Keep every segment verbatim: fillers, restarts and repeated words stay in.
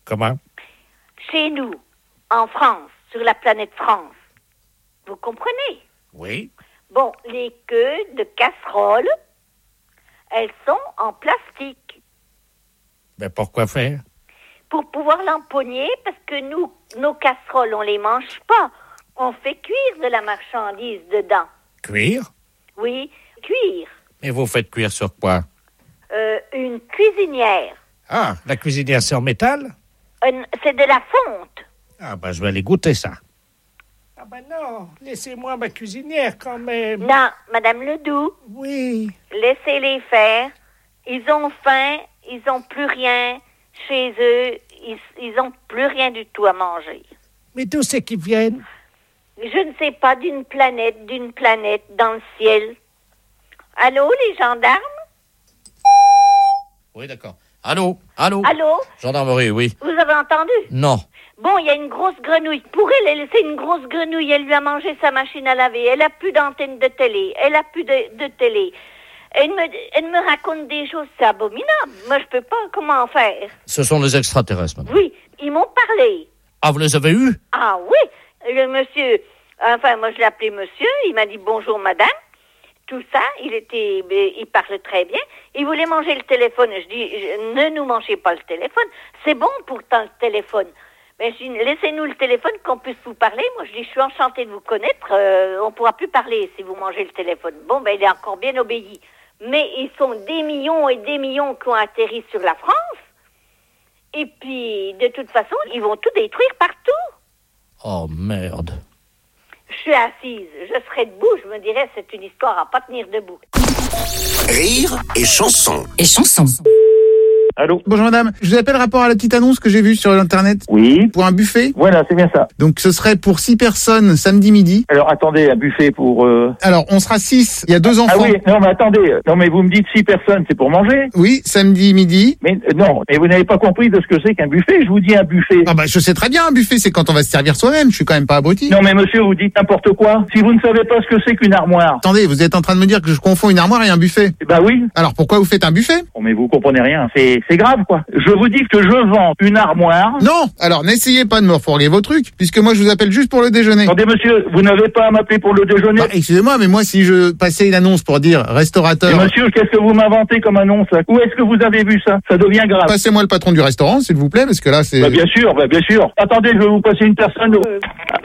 Comment? Chez nous, en France, sur la planète France, vous comprenez? Oui. Bon, les queues de casseroles, elles sont en plastique. Ben pourquoi faire? Pour pouvoir l'empoigner, parce que nous, nos casseroles, on les mange pas. On fait cuire de la marchandise dedans. Cuire? Oui, cuire. Et vous faites cuire sur quoi? Euh, une cuisinière. Ah, la cuisinière, c'est en métal? Une- c'est de la fonte. Ah, ben je vais aller goûter ça. Ah ben non, laissez-moi ma cuisinière quand même. Non, Madame Ledoux, Oui. laissez-les faire. Ils ont faim, ils ont plus rien chez eux. Ils, ils ont plus rien du tout à manger. Mais d'où c'est qu'ils viennent? Je ne sais pas, d'une planète, d'une planète dans le ciel. Allô, les gendarmes? Oui, d'accord. Allô? Allô? Allô? Gendarmerie, oui. Vous avez entendu? Non. Bon, il y a une grosse grenouille. Pour elle, elle c'est une grosse grenouille. Elle lui a mangé sa machine à laver. Elle a plus d'antenne de télé. Elle a plus de, de télé. Elle me, elle me raconte des choses, c'est abominable. Moi, je peux pas, comment faire? Ce sont les extraterrestres, madame. Oui, ils m'ont parlé. Ah, vous les avez eus? Ah oui, le monsieur, enfin, moi, je l'ai appelé monsieur. Il m'a dit bonjour, madame. Tout ça, il était, il parle très bien. Il voulait manger le téléphone. Je dis, je, ne nous mangez pas le téléphone. C'est bon pourtant le téléphone. Mais je dis, laissez-nous le téléphone qu'on puisse vous parler. Moi, je dis, je suis enchantée de vous connaître. Euh, on pourra plus parler si vous mangez le téléphone. Bon, ben, il est encore bien obéi. Mais ils sont des millions et des millions qui ont atterri sur la France. Et puis, de toute façon, ils vont tout détruire partout. Oh, merde. Je suis assise, je serais debout, je me dirais, c'est une histoire à pas tenir debout. Rire et chanson. Et chanson. Allô? Bonjour madame, je vous appelle rapport à la petite annonce que j'ai vue sur l'internet Oui. pour un buffet. Voilà, c'est bien ça. Donc ce serait pour six personnes samedi midi. Alors attendez, un buffet pour... Euh... Alors on sera six, il y a deux enfants. Ah oui, non mais attendez, non mais vous me dites six personnes, c'est pour manger? Oui, samedi midi. Mais euh, non, mais vous n'avez pas compris de ce que c'est qu'un buffet, je vous dis un buffet. Ah bah je sais très bien, un buffet c'est quand on va se servir soi-même, je suis quand même pas abruti. Non mais monsieur, vous dites n'importe quoi. Si vous ne savez pas ce que c'est qu'une armoire... Attendez, vous êtes en train de me dire que je confonds une armoire et un buffet? Eh ben oui. Alors pourquoi vous faites un buffet? Bon mais vous comprenez rien, c'est c'est grave quoi. Je vous dis que je vends une armoire... Non, alors n'essayez pas de me refourguer vos trucs, puisque moi je vous appelle juste pour le déjeuner. Attendez monsieur, vous n'avez pas à m'appeler pour le déjeuner? Bah, excusez-moi, mais moi si je passais une annonce pour dire restaurateur... Et monsieur, qu'est-ce que vous m'inventez comme annonce là? Où est-ce que vous avez vu ça? Ça devient grave. Passez-moi le patron du restaurant, s'il vous plaît, parce que là c'est... Bah bien sûr, bah bien sûr. Attendez, je vais vous passer une personne... Euh...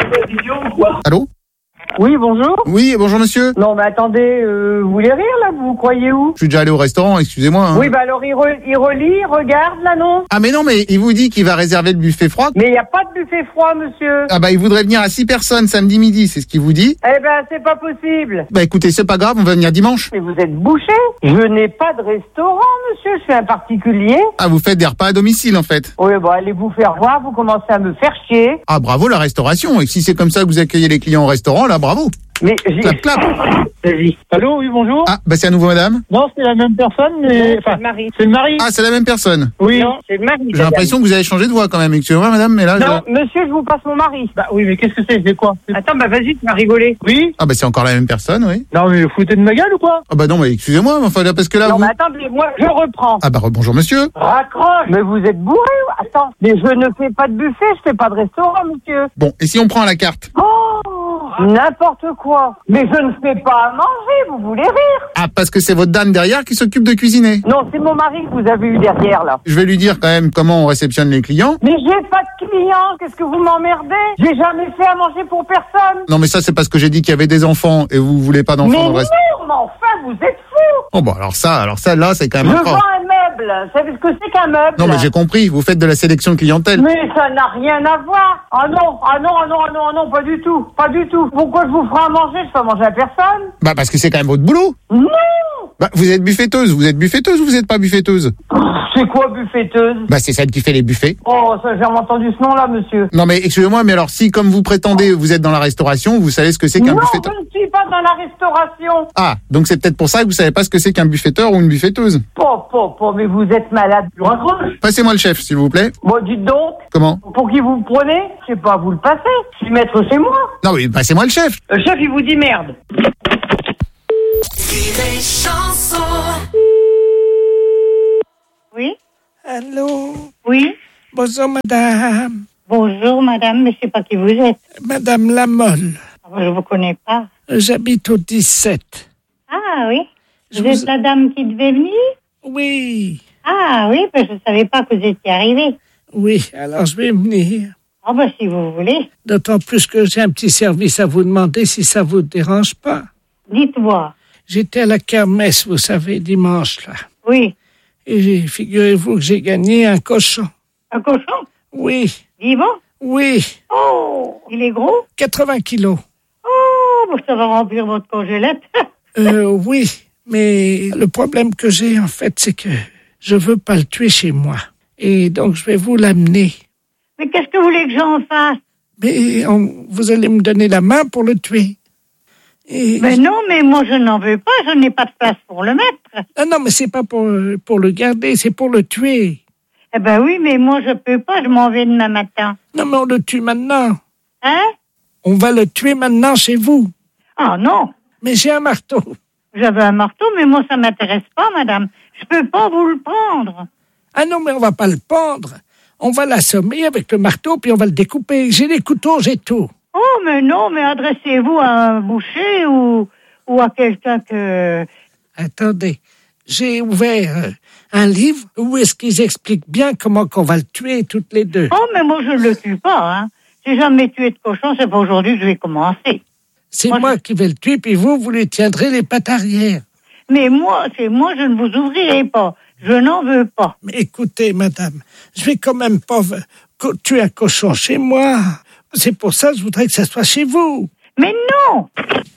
Allô? Oui, bonjour. Oui, bonjour monsieur. Non, mais attendez, euh, vous voulez rire, là? Vous croyez où? Je suis déjà allé au restaurant, excusez-moi. Hein. Oui, bah alors, il, re- il relit, il regarde l'annonce. Ah mais non, mais il vous dit qu'il va réserver le buffet froid. Mais il n'y a pas de buffet froid, monsieur. Ah bah il voudrait venir à six personnes samedi midi, c'est ce qu'il vous dit. Eh ben, c'est pas possible. Bah écoutez, c'est pas grave, on va venir dimanche. Mais vous êtes bouché. Je n'ai pas de restaurant, monsieur. Je suis un particulier. Ah, vous faites des repas à domicile en fait. Oui, bon, allez vous faire voir. Vous commencez à me faire chier. Ah bravo la restauration, et si c'est comme ça que vous accueillez les clients au restaurant, là bravo. Mais j'ai... Clap, clap. Vas-y. Allô, oui, bonjour. Ah bah c'est à nouveau madame. Non, c'est la même personne, mais... Non, c'est le mari. C'est le mari. Ah c'est la même personne. Oui. Non, c'est le mari. J'ai l'impression que vous avez changé de voix quand même, excusez-moi madame, mais là... Non, je- monsieur, je vous passe mon mari. Bah oui, mais qu'est-ce que c'est? C'est quoi? Attends, bah vas-y, tu m'as rigolé. Oui. Ah bah c'est encore la même personne, oui. Non, mais vous foutez de ma gueule ou quoi? Ah bah non, mais excusez-moi, mais enfin là, parce que là Non, vous... mais attendez, moi, je reprends. Ah bah bonjour monsieur. Raccroche. Mais vous êtes bourré ou... Attends, mais je ne fais pas de buffet, je fais pas de restaurant, monsieur. Bon, et si on prend à la carte? Oh, n'importe quoi. Mais je ne fais pas à manger, vous voulez rire? Ah parce que c'est votre dame derrière qui s'occupe de cuisiner. Non, c'est mon mari que vous avez eu derrière, là. Je vais lui dire quand même comment on réceptionne les clients. Mais j'ai pas de clients, qu'est-ce que vous m'emmerdez? J'ai jamais fait à manger pour personne. Non mais ça c'est parce que j'ai dit qu'il y avait des enfants et vous voulez pas d'enfants Mais dans le non, restaurant. mais enfin, vous êtes fous. Oh bah alors ça, alors ça là c'est quand Je même un vends fort. un meuble. Vous savez ce que c'est qu'un meuble? Non mais j'ai compris, vous faites de la sélection de clientèle. Mais ça n'a rien à voir. Ah non, ah non, ah non, ah non, ah non, pas du tout, pas du tout. Pourquoi je vous ferai à manger? Je fais à manger à personne. Bah parce que c'est quand même votre boulot. Non. Bah vous êtes buffetteuse, vous êtes buffetteuse ou vous êtes pas buffetteuse? C'est quoi buffetteuse? Bah c'est celle qui fait les buffets. Oh, ça j'ai jamais entendu ce nom-là, monsieur. Non mais excusez-moi, mais alors si comme vous prétendez vous êtes dans la restauration, vous savez ce que c'est qu'un Non, buffetteur? je ne suis pas dans la restauration. Ah, donc c'est peut-être pour ça que vous savez pas ce que c'est qu'un buffetteur ou une buffetteuse. Po, po, po, mais vous êtes malade. Je raccroche. Passez-moi le chef s'il vous plaît. Bon, dites donc. Comment? Pour qui vous le prenez? Je sais pas, vous le passez. Je suis maître chez moi. Non mais passez-moi le chef. Le chef, il vous dit merde. Oui? Allô? Oui? Bonjour, madame. Bonjour, madame, mais je sais pas qui vous êtes. Madame Lamolle. Je vous connais pas. J'habite au dix-sept. Ah oui. Je Vous vous- êtes la dame qui devait venir? Oui, Ah oui, ben je savais pas que vous étiez arrivée. oui, alors je vais venir. Ah ben si vous voulez. D'autant plus que j'ai un petit service à vous demander si ça vous dérange pas. Dites-moi. J'étais à la kermesse, vous savez, dimanche, là. Oui. Et j'ai- figurez-vous que j'ai gagné un cochon. Un cochon? Oui, Vivant? oui, Oh, il est gros? quatre-vingts kilos. Oh, ben ça va remplir votre congélette. Euh, oui, mais le problème que j'ai, en fait, c'est que je veux pas le tuer chez moi. Et donc, je vais vous l'amener. Mais qu'est-ce que vous voulez que j'en fasse? Mais on- vous allez me donner la main pour le tuer. Et Mais non, mais moi je n'en veux pas, je n'ai pas de place pour le mettre. Ah non, mais c'est pas pour, pour le garder, c'est pour le tuer. Eh ben oui, mais moi je peux pas, je m'en vais demain matin. Non, mais on le tue maintenant. Hein? On va le tuer maintenant chez vous. Ah non, Mais j'ai un marteau. j'avais un marteau, mais moi ça m'intéresse pas, madame. Je peux pas vous le prendre. Ah non, mais on va pas le pendre. On va l'assommer avec le marteau, puis on va le découper. J'ai les couteaux, j'ai tout. Oh, mais non, mais adressez-vous à un boucher ou, ou à quelqu'un que... Attendez, j'ai ouvert euh, un livre où est-ce qu'ils expliquent bien comment qu'on va le tuer toutes les deux. Oh, mais moi je le tue pas, hein. J'ai jamais tué de cochon, c'est pas aujourd'hui que je vais commencer. C'est moi, moi, je- qui vais le tuer, puis vous, vous lui tiendrez les pattes arrière. Mais moi, c'est moi, je ne vous ouvrirai pas. Je n'en veux pas. Mais écoutez, madame, je vais quand même pas v- co- tuer un cochon chez moi. C'est pour ça que je voudrais que ça soit chez vous. Mais non!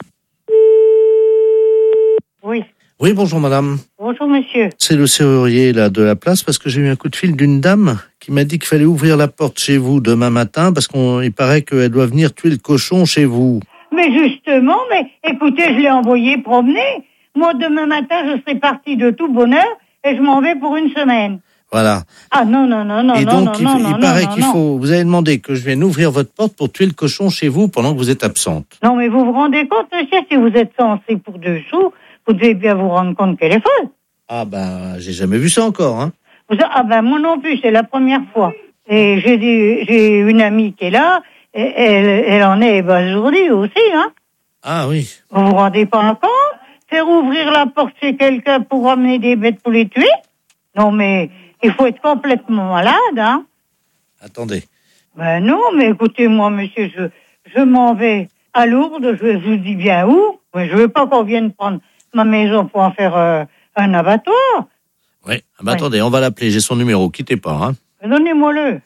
Oui. Oui, bonjour madame. Bonjour, monsieur. C'est le serrurier là de la place parce que j'ai eu un coup de fil d'une dame qui m'a dit qu'il fallait ouvrir la porte chez vous demain matin parce qu'il paraît qu'elle doit venir tuer le cochon chez vous. Mais justement, mais écoutez, je l'ai envoyé promener. Moi, demain matin, je serai partie de tout bonheur et je m'en vais pour une semaine. Voilà. Ah non, non, non, non, Et non, donc, non, il, non, il non, paraît non, qu'il non. faut... Vous avez demandé que je vienne ouvrir votre porte pour tuer le cochon chez vous pendant que vous êtes absente. Non, mais vous vous rendez compte, monsieur, si vous êtes censé pour deux sous, vous devez bien vous rendre compte qu'elle est folle. Ah ben, j'ai jamais vu ça encore, hein. Vous, ah ben, moi non plus, c'est la première fois. Et j'ai des- j'ai une amie qui est là, et elle, elle en est ébasourdie aussi, hein. Ah oui. Vous vous rendez pas compte? Faire ouvrir la porte chez quelqu'un pour ramener des bêtes pour les tuer? Non, mais il faut être complètement malade, hein. Attendez. Ben non, mais écoutez-moi, monsieur, je, je m'en vais à Lourdes, je vous dis bien où. Mais je veux pas qu'on vienne prendre ma maison pour en faire euh, un abattoir. Oui. Ah ben, attendez, on va l'appeler. J'ai son numéro. Quittez pas, hein. Donnez-moi-le.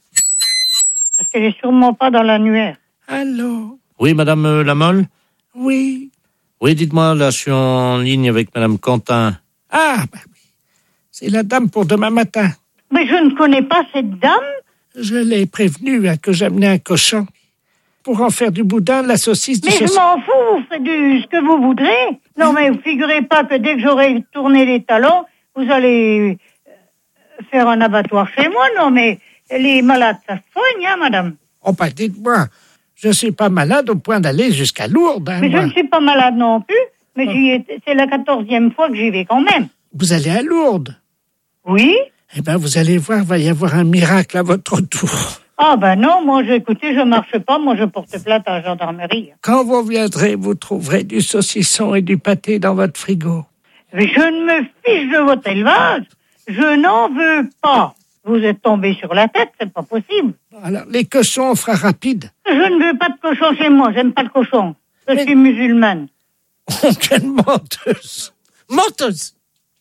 Parce qu'elle est sûrement pas dans l'annuaire. Allô? Oui, madame euh, Lamolle? Oui. Oui, dites-moi, là, je suis en ligne avec madame Quentin. Ah, ben oui. C'est la dame pour demain matin. Mais je ne connais pas cette dame. Je l'ai prévenue hein, que j'amenais un cochon pour en faire du boudin, de la saucisse, du Mais je saucisson. m'en fous, vous faites du, ce que vous voudrez. Non, mais vous figurez pas que dès que j'aurai tourné les talons, vous allez euh, faire un abattoir chez moi. Non, mais les malades, ça se soigne, hein, madame. Oh, pas dites-moi. Je suis pas malade au point d'aller jusqu'à Lourdes. Hein, Mais je moi. ne suis pas malade non plus. Mais j'y ai- c'est la quatorzième fois que j'y vais quand même. Vous allez à Lourdes. Oui? Eh bien, vous allez voir, il va y avoir un miracle à votre retour. Ah ben non, moi, je, écoutez, je marche pas. Moi, je porte plainte à la gendarmerie. Quand vous viendrez, vous trouverez du saucisson et du pâté dans votre frigo. Mais je ne me fiche de votre élevage. Je n'en veux pas. Vous êtes tombé sur la tête, c'est pas possible. Alors, les cochons, on fera rapide. Je ne veux pas de cochon chez moi, j'aime pas le cochon. Je Mais- suis musulmane. Oh, quelle menteuse! Menteuse!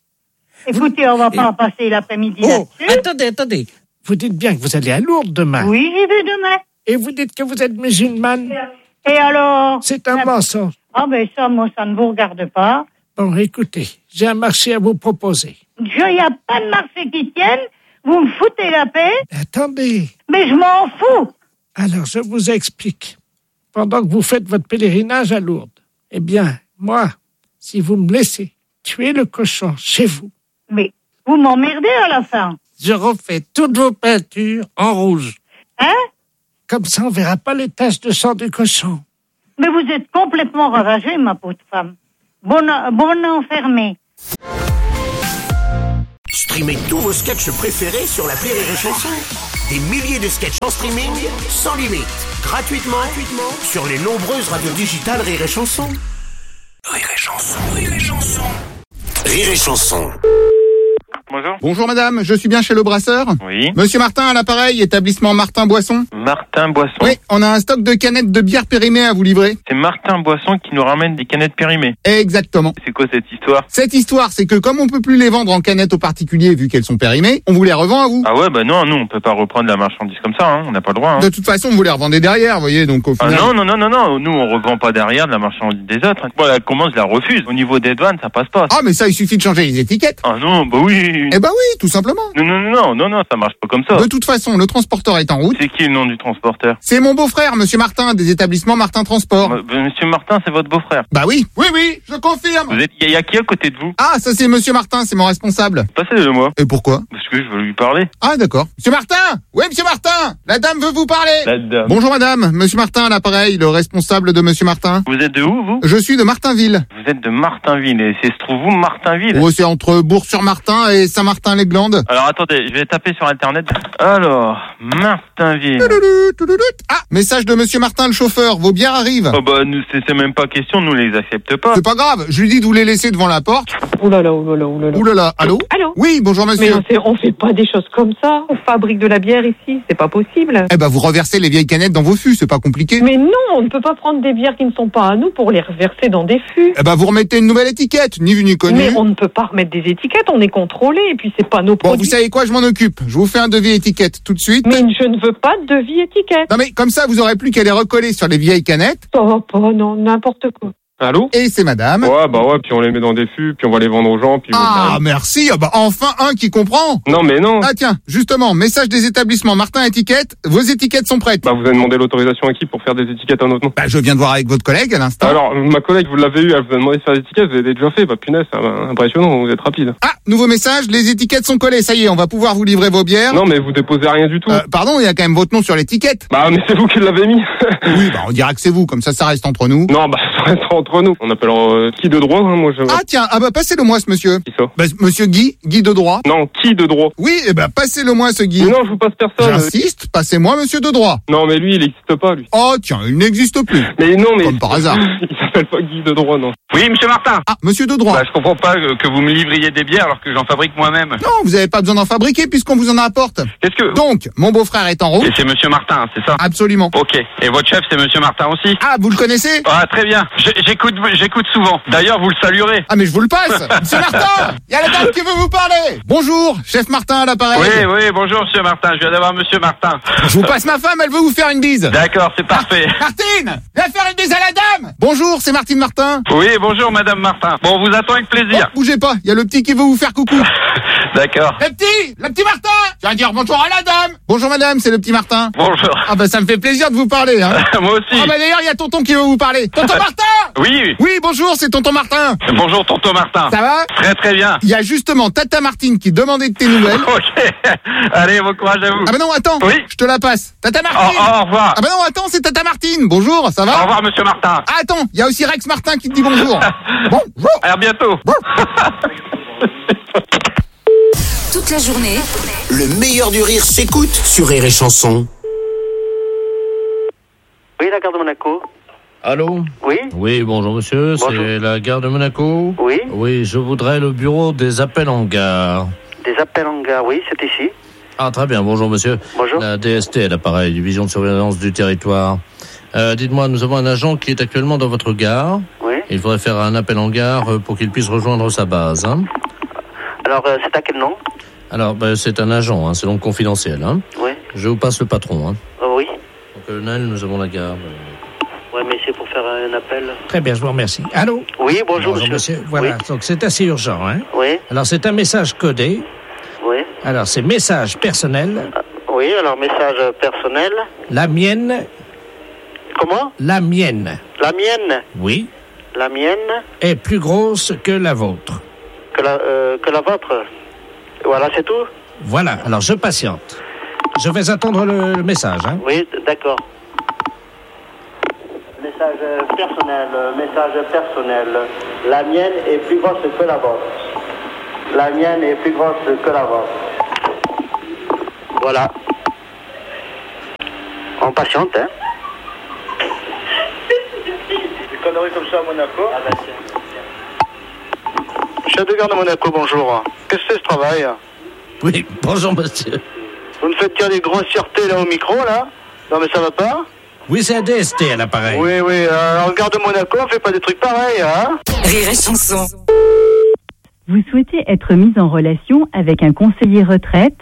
Écoutez, on va pas passer l'après-midi Oh, là-dessus. attendez, attendez. Vous dites bien que vous allez à Lourdes demain. Oui, j'y vais demain. Et vous dites que vous êtes musulmane. Et alors? C'est un Ah, mensonge. Ah ben ça, moi, ça ne vous regarde pas. Bon, écoutez, j'ai un marché à vous proposer. Il n'y a pas de marché qui tienne. Vous me foutez la paix. Attendez. Mais je m'en fous. Alors, je vous explique. Pendant que vous faites votre pèlerinage à Lourdes, eh bien, moi, si vous me laissez tuer le cochon chez vous, Mais vous m'emmerdez à la fin. je refais toutes vos peintures en rouge. Hein? Comme ça, on verra pas les taches de sang du cochon. Mais vous êtes complètement ravagée, ma pauvre femme. Bon, bon enfermée. Streamez tous vos sketchs préférés sur l'appli Rire et Chanson. Des milliers de sketchs en streaming, sans limite, gratuitement, gratuitement sur les nombreuses radios digitales Rire et Chanson. Rire et Chanson, Rire et Chanson. Rire et Chanson. Bonjour. Bonjour madame, je suis bien chez le brasseur. Oui. Monsieur Martin à l'appareil, établissement Martin Boisson. Martin Boisson. Oui, on a un stock de canettes de bière périmée à vous livrer. C'est Martin Boisson qui nous ramène des canettes périmées. Exactement. C'est quoi cette histoire? Cette histoire, c'est que comme on peut plus les vendre en canettes aux particuliers vu qu'elles sont périmées, on vous les revend à vous. Ah ouais, bah non, nous on peut pas reprendre la marchandise comme ça, hein. On n'a pas le droit. Hein. De toute façon, vous les revendez derrière, vous voyez, donc au Ah final... non, non, non, non, non, nous on revend pas derrière de la marchandise des autres. Moi la commande je la refuse. Au niveau des douanes, ça passe pas. Ah mais ça, il suffit de changer les étiquettes. Ah non, bah oui. Eh bah oui, tout simplement. Non, non, non, non, non, non, ça marche pas comme ça. De toute façon, le transporteur est en route. C'est qui le nom du transporteur? C'est mon beau-frère, monsieur Martin, des établissements Martin Transport. Bah, Monsieur Martin, c'est votre beau-frère. Bah oui, oui, oui, je confirme. Vous êtes, y, a- y a qui à côté de vous? Ah, ça c'est monsieur Martin, c'est mon responsable. Passez-le moi. Et pourquoi? Parce que je veux lui parler. Ah d'accord. Monsieur Martin! Oui, monsieur Martin! La dame veut vous parler! La dame. Bonjour madame, monsieur Martin à l'appareil, le responsable de monsieur Martin. Vous êtes de où, vous? Je suis de Martinville. Vous êtes de Martinville. Et c'est se trouve où, Martinville? Oh, c'est entre Bourg-sur-Martin et Saint-Martin-les-Glandes. Alors attendez, je vais taper sur internet. Alors, Martinville. Touloulou, touloulou. Ah, message de monsieur Martin le chauffeur, vos bières arrivent. Oh bah nous c'est c'est même pas question, nous les accepte pas. C'est pas grave, je lui dis de vous les laisser devant la porte. Ouh là là, ouh là là, ouh là là. Ouh là là, allô? Allô? Oui, bonjour Mais monsieur. on fait, on fait pas des choses comme ça. On fabrique de la bière ici, c'est pas possible. Eh ben vous reversez les vieilles canettes dans vos fûts, c'est pas compliqué. Mais non, on ne peut pas prendre des bières qui ne sont pas à nous pour les reverser dans des fûts. Eh ben vous remettez une nouvelle étiquette, ni vu ni connu. Mais on ne peut pas remettre des étiquettes, on est contrôlé et puis c'est pas nos Bon, produits. vous savez quoi, je m'en occupe. Je vous fais un devis étiquette tout de suite. Mais je ne veux pas de devis étiquette. Non mais comme ça, vous aurez plus qu'à les recoller sur les vieilles canettes. Ça va pas, non, n'importe quoi. Allô? Et c'est madame. Ouais, bah ouais, puis on les met dans des fûts, puis on va les vendre aux gens, puis... Ah, merci. Ah bah enfin un qui comprend. Non, mais non. Ah tiens, justement, message des établissements Martin Étiquette. Vos étiquettes sont prêtes. Bah vous avez demandé l'autorisation à qui pour faire des étiquettes à notre nom? Bah je viens de voir avec votre collègue à l'instant. Alors, ma collègue, vous l'avez eu, elle vous a demandé de faire des étiquettes, vous avez déjà fait, bah punaise, c'est impressionnant, vous êtes rapide. Ah, nouveau message, les étiquettes sont collées, ça y est, on va pouvoir vous livrer vos bières. Non, mais vous déposez rien du tout. Euh, pardon, il y a quand même votre nom sur l'étiquette. Bah mais c'est vous qui l'avez mis. Oui, bah on dira que c'est vous, comme ça ça reste entre nous. Non, bah ça reste entre nous. On appelle euh, qui de droit, hein, moi je... Ah tiens, ah bah passez-le moi ce monsieur. Qui ça? Bah, monsieur Guy, Guy de droit. Non, qui de droit? Oui, eh ben passez-le moi ce Guy. Mais non, je vous passe personne. J'insiste, passez-moi monsieur de droit. Non, mais lui, il n'existe pas, lui. Oh tiens, il n'existe plus. Mais non, mais... Comme par hasard. Il s'appelle pas Guy de droit, non. Oui, monsieur Martin. Ah, monsieur de droit. Bah, je comprends pas que vous me livriez des bières alors que j'en fabrique moi-même. Non, vous avez pas besoin d'en fabriquer puisqu'on vous en apporte. Qu'est-ce que... Donc, mon beau-frère est en route. Et c'est monsieur Martin, c'est ça? Absolument. Ok. Et votre chef, c'est monsieur Martin aussi? Ah, vous le connaissez? Ah, très bien. J'ai- J'écoute, j'écoute souvent. D'ailleurs, vous le saluerez. Ah mais je vous le passe. Monsieur Martin, il y a la dame qui veut vous parler. Bonjour, chef Martin à l'appareil. Oui, oui, bonjour, monsieur Martin. Je viens d'avoir monsieur Martin. Je vous passe ma femme, elle veut vous faire une bise. D'accord, c'est parfait. Martine, viens faire une bise à la dame. Bonjour, c'est Martine Martin. Oui, bonjour, madame Martin. Bon, on vous attend avec plaisir. Oh, bougez pas, il y a le petit qui veut vous faire coucou. D'accord. Le petit, le petit Martin. Je viens dire bonjour à la dame. Bonjour madame, c'est le petit Martin. Bonjour. Ah bah ça me fait plaisir de vous parler. Hein. Moi aussi. Ah bah d'ailleurs, il y a tonton qui veut vous parler. Tonton Martin. Oui. Oui, bonjour, c'est tonton Martin. Bonjour, tonton Martin. Ça va? Très, très bien. Il y a justement Tata Martine qui demandait de tes nouvelles. Ok. Allez, bon courage à vous. Ah bah non, attends. Oui. Je te la passe. Tata Au, Martine. au revoir. Ah bah non, attends, c'est Tata Martine. Bonjour, ça va? Au revoir, monsieur Martin. Ah, attends, il y a aussi Rex Martin qui te dit bonjour. Bonjour. À bientôt. Toute la journée, Le meilleur du rire s'écoute sur Rire et Chanson. Oui, la gare de Monaco. Allô? Oui. Oui, bonjour monsieur, Bonjour. c'est la gare de Monaco? Oui. Oui, je voudrais le bureau des appels en gare. Des appels en gare, oui, c'est ici. Ah, très bien, bonjour monsieur. Bonjour. La D S T, l'appareil, division de surveillance du territoire. Euh, dites-moi, nous avons un agent qui est actuellement dans votre gare. Oui. Il faudrait faire un appel en gare euh, pour qu'il puisse rejoindre sa base. Hein. Alors, euh, c'est à quel nom? Alors, ben, c'est un agent, hein, c'est donc confidentiel. Hein. Oui. Je vous passe le patron. Hein. Oh, oui. Au colonel, nous avons la gare. Ouais, mais c'est pour faire un appel. Très bien, je vous remercie. Allô? Oui, bonjour, Bonjour, monsieur. monsieur. Voilà, Oui. donc c'est assez urgent. Hein? Oui. Alors, c'est un message codé. Oui. Alors, c'est message personnel. Oui, alors, message personnel. La mienne. Comment? La mienne. La mienne. Oui. La mienne. Est plus grosse que la vôtre. Que la, euh, que la vôtre. Voilà, c'est tout? Voilà, alors je patiente. Je vais attendre le, le message. Hein? Oui, d'accord. Message personnel, message personnel. La mienne est plus grosse que la vôtre. La mienne est plus grosse que la vôtre. Voilà. On patiente, hein. Des conneries comme ça à Monaco. Ah bah tiens. Chef de gare de Monaco, bonjour. Qu'est-ce que c'est ce travail? Oui, bonjour monsieur. Vous me faites dire des grossièretés là au micro, là? Non mais ça va pas? Oui, c'est un D S T à l'appareil. Oui, oui, euh, en gare de Monaco, on fait pas des trucs pareils, hein? Rire et chanson. Vous souhaitez être mis en relation avec un conseiller retraite?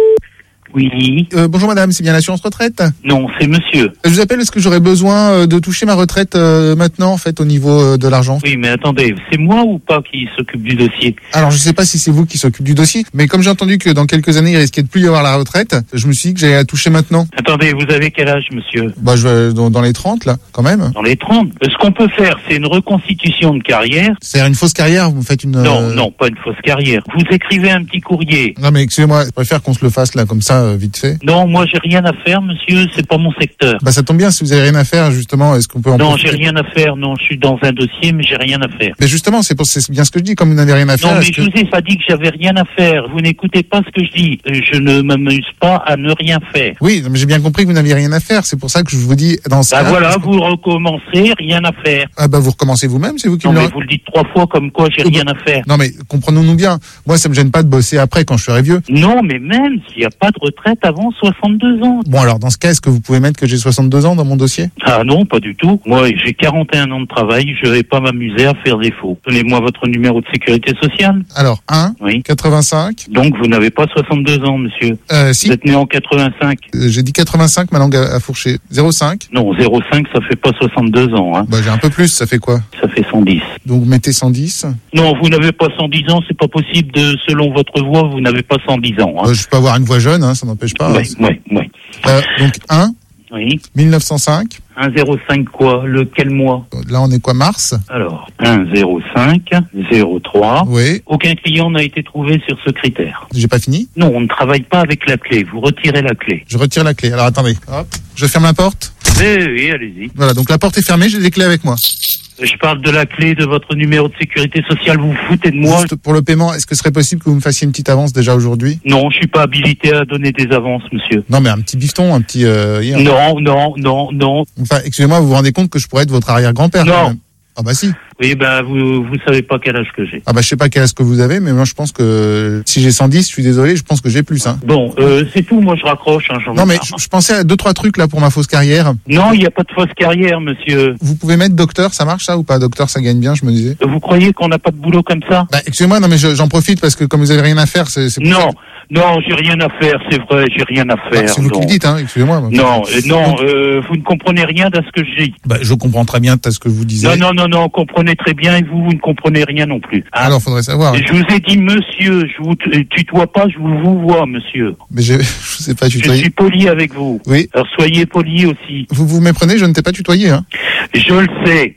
Oui. Euh, bonjour madame, c'est bien l'assurance retraite? Non, c'est monsieur. Je vous appelle parce que j'aurais besoin euh, de toucher ma retraite euh, maintenant en fait au niveau euh, de l'argent. Oui, mais attendez, c'est moi ou pas qui s'occupe du dossier? Alors je sais pas si c'est vous qui s'occupe du dossier, mais comme j'ai entendu que dans quelques années il risquait de plus y avoir la retraite, je me suis dit que j'allais la toucher maintenant. Attendez, vous avez quel âge, monsieur? Bah je vais dans, dans les trente là, quand même. Dans les trente. Ce qu'on peut faire, c'est une reconstitution de carrière. C'est une fausse carrière, vous faites une... Non, euh... non, pas une fausse carrière. Vous écrivez un petit courrier. Non mais excusez-moi, je préfère qu'on se le fasse là, comme ça, euh, vite fait. Non, moi j'ai rien à faire, monsieur, c'est pas mon secteur. Bah ça tombe bien, si vous avez rien à faire, justement, est-ce qu'on peut en Non, profiter? j'ai rien à faire, non, je suis dans un dossier, mais j'ai rien à faire. Mais justement, c'est, pour, c'est bien ce que je dis, comme vous n'avez rien à faire... Non, mais je que... vous ai pas dit que j'avais rien à faire. Vous n'écoutez pas ce que je dis. Je ne m'amuse pas à ne rien faire. Oui, mais j'ai bien compris que vous n'aviez rien à faire, c'est pour ça que je vous dis... dans ce Bah cas, voilà, que... vous recommencez, rien à faire. Ah bah vous recommencez vous-même, c'est vous qui Non, me mais le... vous le dites trois fois comme quoi j'ai rien à faire. Non mais comprenons-nous bien, moi ça me gêne pas de bosser après quand je serai vieux. Non, mais même s'il n'y a pas de retraite avant soixante-deux ans. Bon alors dans ce cas, est-ce que vous pouvez mettre que j'ai soixante-deux ans dans mon dossier? Ah non, pas du tout. Moi, j'ai quarante et un ans de travail, je vais pas m'amuser à faire des faux. Donnez-moi votre numéro de sécurité sociale. Alors, un, oui. quatre-vingt-cinq. Donc, vous n'avez pas soixante-deux ans, monsieur. Euh, si. Vous êtes né en quatre-vingt-cinq. Euh, j'ai dit quatre-vingt-cinq, ma langue a, a fourché. zéro cinq. Non, zéro cinq, ça fait pas soixante-deux ans, hein. Bah, j'ai un peu plus, ça fait quoi? Ça fait cent dix. Donc, vous mettez cent dix. Non, vous n'avez pas cent dix ans, c'est pas possible de, selon votre voix, vous n'avez pas cent dix ans, hein. Bah, je peux avoir une voix jeune, hein, ça n'empêche pas. Oui, oui, oui. Euh, donc, un. Oui. mille neuf cent cinq. un zéro cinq quoi? Lequel mois? Là, on est quoi, mars? Alors, un zéro cinq zéro trois. Oui. Aucun client n'a été trouvé sur ce critère. J'ai pas fini? Non, on ne travaille pas avec la clé. Vous retirez la clé. Je retire la clé. Alors, attendez. Hop. Je ferme la porte. Oui, oui, allez-y. Voilà, donc la porte est fermée, j'ai les clés avec moi. Je parle de la clé de votre numéro de sécurité sociale, vous vous foutez de moi? Juste pour le paiement, est-ce que ce serait possible que vous me fassiez une petite avance déjà aujourd'hui? Non, je suis pas habilité à donner des avances, monsieur. Non, mais un petit bifton, un petit... Euh, hier. Non, non, non, non. Enfin, excusez-moi, vous vous rendez compte que je pourrais être votre arrière-grand-père? Non. Quand même. Ah bah si. Oui, ben vous vous savez pas quel âge que j'ai. Ah bah je sais pas quel âge que vous avez, mais moi je pense que si j'ai cent dix, je suis désolé, je pense que j'ai plus. Hein. Bon, euh, c'est tout, moi je raccroche. Hein, non mais je, je pensais à deux trois trucs là pour ma fausse carrière. Non, il n'y a pas de fausse carrière, monsieur. Vous pouvez mettre docteur, ça marche ça ou pas? Docteur, ça gagne bien, je me disais. Vous croyez qu'on n'a pas de boulot comme ça? Bah excusez-moi, non mais je, j'en profite parce que comme vous avez rien à faire, c'est... c'est non. Ça. Non, j'ai rien à faire, c'est vrai, j'ai rien à faire. Ah, c'est vous donc. qui le dites, hein, excusez-moi. Non, euh, non, euh, vous ne comprenez rien de ce que je dis. Bah, je comprends très bien ce que vous disiez. Non, non, non, non, comprenez très bien et vous, vous ne comprenez rien non plus. Hein. Alors, faudrait savoir. Je vous ai dit monsieur, je vous tutoie pas, je vous vous vois, monsieur. Mais je, je sais pas tutoyer. Je suis poli avec vous. Oui. Alors soyez poli aussi. Vous vous méprenez, je ne t'ai pas tutoyé, hein. Je le sais.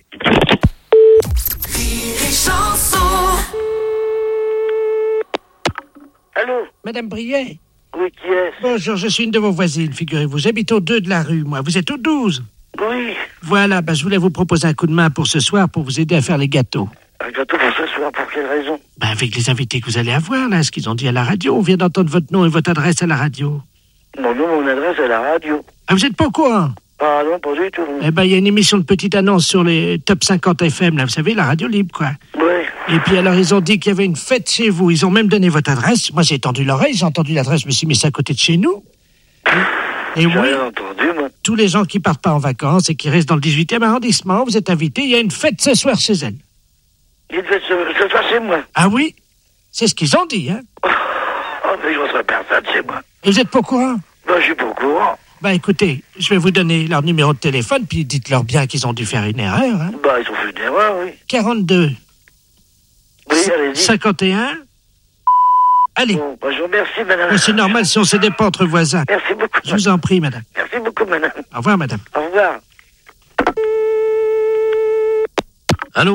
Allô? Madame Briet? Oui, qui est-ce? Bonjour, je suis une de vos voisines, figurez-vous. J'habite au deux de la rue, moi. Vous êtes au douze? Oui. Voilà, ben, je voulais vous proposer un coup de main pour ce soir pour vous aider à faire les gâteaux. Un gâteau pour ce soir, pour quelle raison? Ben, avec les invités que vous allez avoir, là, ce qu'ils ont dit à la radio. On vient d'entendre votre nom et votre adresse à la radio. Mon nom, mon adresse à la radio. Ah, vous n'êtes pas au courant? Ah non, pas du tout. Eh ben, il y a une émission de petite annonce sur les top cinquante F M, là, vous savez, la radio libre, quoi. Oui. Et puis alors, ils ont dit qu'il y avait une fête chez vous. Ils ont même donné votre adresse. Moi, j'ai tendu l'oreille, j'ai entendu l'adresse, je me suis mis ça à côté de chez nous. Et, et oui, rien entendu, moi. Tous les gens qui partent pas en vacances et qui restent dans le dix-huitième arrondissement, vous êtes invités. Il y a une fête ce soir chez elle. Il y a une fête ce, ce soir chez moi. Ah oui? C'est ce qu'ils ont dit, hein? Oh, oh mais je ne serai personne chez moi. Et vous êtes pas au courant? Ben, je suis pas au courant. Ben, écoutez, je vais vous donner leur numéro de téléphone, puis dites-leur bien qu'ils ont dû faire une erreur, hein? Ben, ils ont fait une erreur, oui. quarante-deux. Oui, allez-y. cinquante et un. Allez. Bon, ben, je vous remercie, madame. Mais c'est normal si on s'aide pas entre voisins. Merci beaucoup. Je vous en prie, madame. Merci beaucoup, madame. Au revoir, madame. Au revoir. Allô?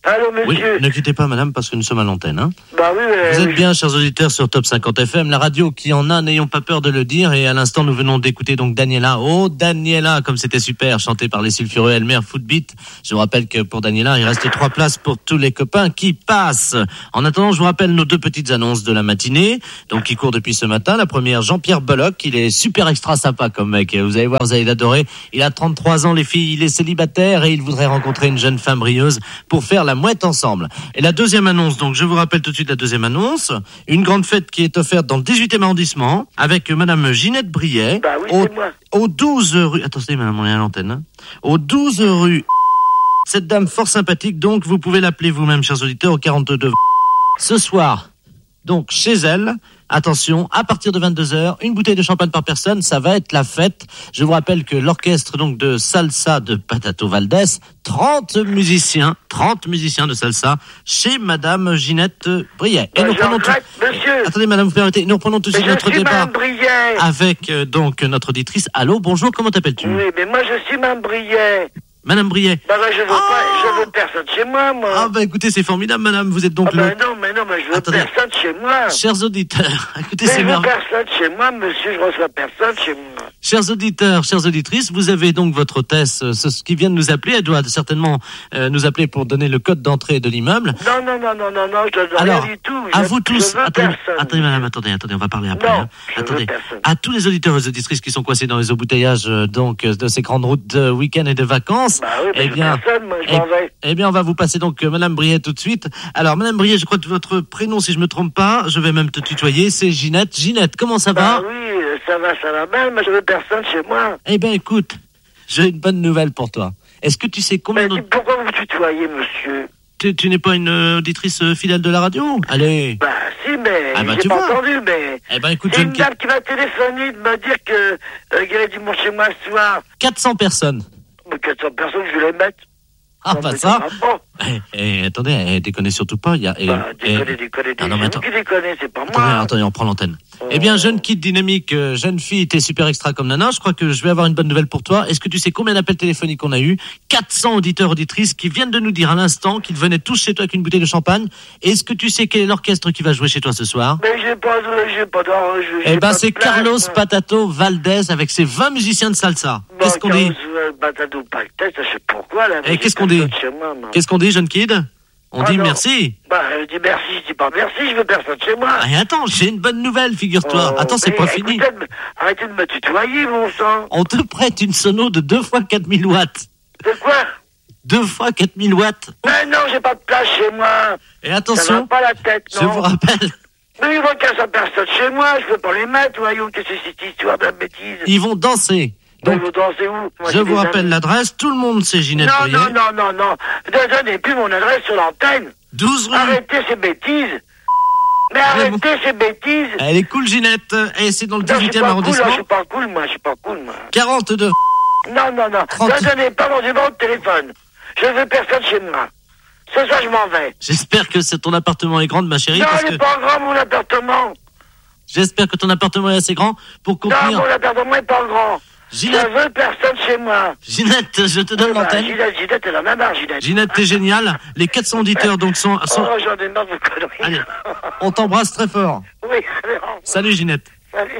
Allô, monsieur. Oui, ne quittez pas, madame, parce que nous sommes à l'antenne. Hein. Bah oui, mais... Vous êtes bien, chers auditeurs, sur Top cinquante F M, la radio qui en a, n'ayons pas peur de le dire. Et à l'instant, nous venons d'écouter donc Daniela. Oh, Daniela, comme c'était super, chanté par les sulfureux Elmer Footbeat. Je vous rappelle que pour Daniela, il reste trois places pour tous les copains qui passent. En attendant, je vous rappelle nos deux petites annonces de la matinée, donc qui courent depuis ce matin. La première, Jean-Pierre Belloc, il est super extra sympa comme mec. Vous allez voir, vous allez l'adorer. Il a trente-trois ans, les filles, il est célibataire et il voudrait rencontrer une jeune femme brilleuse pour faire la mouette ensemble. Et la deuxième annonce, donc je vous rappelle tout de suite la deuxième annonce, une grande fête qui est offerte dans le dix-huitième arrondissement avec madame Ginette Briet, bah oui, au, c'est moi. au douze rue, attendez madame, on est à l'antenne, hein, au douze rue, cette dame fort sympathique, donc vous pouvez l'appeler vous-même, chers auditeurs, au quarante-deux ce soir, donc chez elle. Attention, à partir de vingt-deux heures, une bouteille de champagne par personne, ça va être la fête. Je vous rappelle que l'orchestre donc de salsa de Patato Valdés, trente musiciens, trente musiciens de salsa chez madame Ginette Briet. Et bah, nous prenons tout... monsieur. Attendez madame, vous permettez, nous reprenons tout de suite notre débat Briet. avec euh, donc notre auditrice. Allô, bonjour, comment t'appelles-tu? Oui, mais moi je suis Mme Briet. Madame Briet. Bah, bah je veux oh pas, je veux personne chez moi, moi. Ah bah écoutez, c'est formidable madame, vous êtes donc ah, bah, le... non, mais non, mais je veux Attendez. personne chez moi. Chers auditeurs, écoutez, mais c'est je veux merveilleux. personne chez moi, monsieur, je reçois personne chez moi. Chers auditeurs, chères auditrices, vous avez donc votre hôtesse, euh, ce, qui vient de nous appeler, elle doit certainement euh, nous appeler pour donner le code d'entrée de l'immeuble. Non, non, non, non, non, non, je ne veux Alors, rien du tout. à je, vous tous, je veux attendez, personne. attendez madame, attendez, attendez, on va parler après. Non, hein. je Attendez, veux personne. à tous les auditeurs et les auditrices qui sont coincés dans les embouteillages euh, donc euh, de ces grandes routes de week-end et de vacances, bah oui, mais eh bien, personne, moi, je eh, m'en vais. eh bien, on va vous passer donc euh, madame Briet tout de suite. Alors, madame Briet, je crois que votre prénom, si je me trompe pas, je vais même te tutoyer, c'est Ginette. Ginette, comment ça bah va? Oui, ça va, ça va bien, mais je veux personne chez moi. Eh bien, écoute, j'ai une bonne nouvelle pour toi. Est-ce que tu sais combien mais de... pourquoi vous tutoyez, monsieur? Tu, tu n'es pas une euh, auditrice euh, fidèle de la radio? Allez. Bah si, mais ah, bah, j'ai pas vois. entendu, mais... Eh ben, écoute, c'est je une dame qui m'a téléphoné de me dire que euh, qu'il allait du chez moi ce soir. quatre cents personnes. Mais quatre cents personnes, je vais les mettre. Ah, non, bah mais ça. ça eh, eh, attendez, eh, déconnez surtout pas. Il y a, eh, bah, déconnez, eh, déconnez, ah, non, c'est attends. vous qui déconnez, c'est pas attendez, moi. Attendez, on prend l'antenne. Oh. Eh bien, jeune kid dynamique, euh, jeune fille, t'es super extra comme nana. Je crois que je vais avoir une bonne nouvelle pour toi. Est-ce que tu sais combien d'appels téléphoniques on a eu? quatre cents auditeurs, auditrices qui viennent de nous dire à l'instant qu'ils venaient tous chez toi avec une bouteille de champagne. Est-ce que tu sais quel est l'orchestre qui va jouer chez toi ce soir? Mais j'ai pas, j'ai pas d'or, j'ai Eh ben, pas c'est de place, Carlos moi. Patato Valdés avec ses vingt musiciens de salsa. Bon, Qu'est-ce qu'on dit? Patato Valdés, je sais pourquoi, là. Eh, qu'est-ce qu'on dit? Qu'est-ce qu'on dit, jeune kid? On ah dit non. merci. Bah, je dis merci, je dis pas merci, je veux personne chez moi. Ah, et attends, j'ai une bonne nouvelle, figure-toi. Oh, attends, c'est mais pas fini. écoutez, arrêtez de me tutoyer, mon sang. On te prête une sono de deux fois quatre mille watts. De quoi? deux fois quatre mille watts. Mais non, j'ai pas de place chez moi. Et Ça attention, va pas la tête, non. je vous rappelle, Mais ils vont qu'à sa personne chez moi, je peux pas les mettre, voyons, qu'est-ce que c'est cette histoire de bêtise? ils vont danser. Donc, Donc, ils vont danser où? Moi, je j'ai vous des rappelle amis. l'adresse. Tout le monde sait Ginette Non, Briet. non, non, non, non. Ne donnez plus mon adresse sur l'antenne. douze rue. Arrêtez ces bêtises. Mais Allez, arrêtez ces bêtises. Elle est cool, Ginette. Et c'est dans le Non, je suis dix-huitième pas cool, arrondissement. là, je suis pas cool, moi, je suis pas cool, moi. quarante-deux. Non, non, non. trente. Ne donnez pas mon numéro de téléphone. Je veux personne chez moi. Ce soir, je m'en vais. J'espère que c'est- ton appartement est grand, ma chérie. Non, parce il que n'est pas grand, mon appartement. j'espère que ton appartement est assez grand pour Non, contenir. mon appartement n'est pas grand. Ginette. Je veux personne chez moi. Ginette, je te donne Bah, l'antenne. Ginette, Ginette, elle en a marre, Ginette. Ginette, t'es géniale. Les quatre cents auditeurs donc sont. sont... Oh, j'en ai marre de conneries. Allez, on t'embrasse très fort. Oui, allez, au revoir. Salut Ginette. Salut.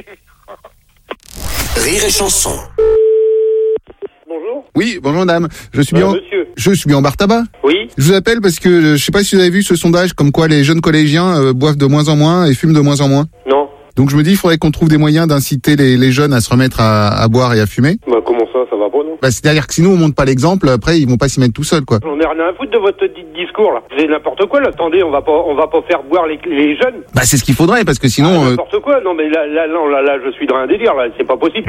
Rire et chanson. Bonjour. Oui, bonjour madame. Je suis Euh, bien, monsieur. je suis bien en bar tabac. Oui. Je vous appelle parce que euh, je sais pas si vous avez vu ce sondage comme quoi les jeunes collégiens euh, boivent de moins en moins et fument de moins en moins. Non. Donc je me dis il faudrait qu'on trouve des moyens d'inciter les, les jeunes à se remettre à, à boire et à fumer. Bah comment ça, ça va pas, non? Bah, c'est-à-dire que si nous on montre pas l'exemple, après ils vont pas s'y mettre tout seuls quoi. On est rien à foutre de votre dit- discours, là. C'est n'importe quoi, là. Attendez, on va pas, on va pas faire boire les, les jeunes. Bah c'est ce qu'il faudrait parce que sinon. Ah, euh, n'importe quoi. Non, mais là, là, non, là, là, je suis dans un délire, là. C'est pas possible.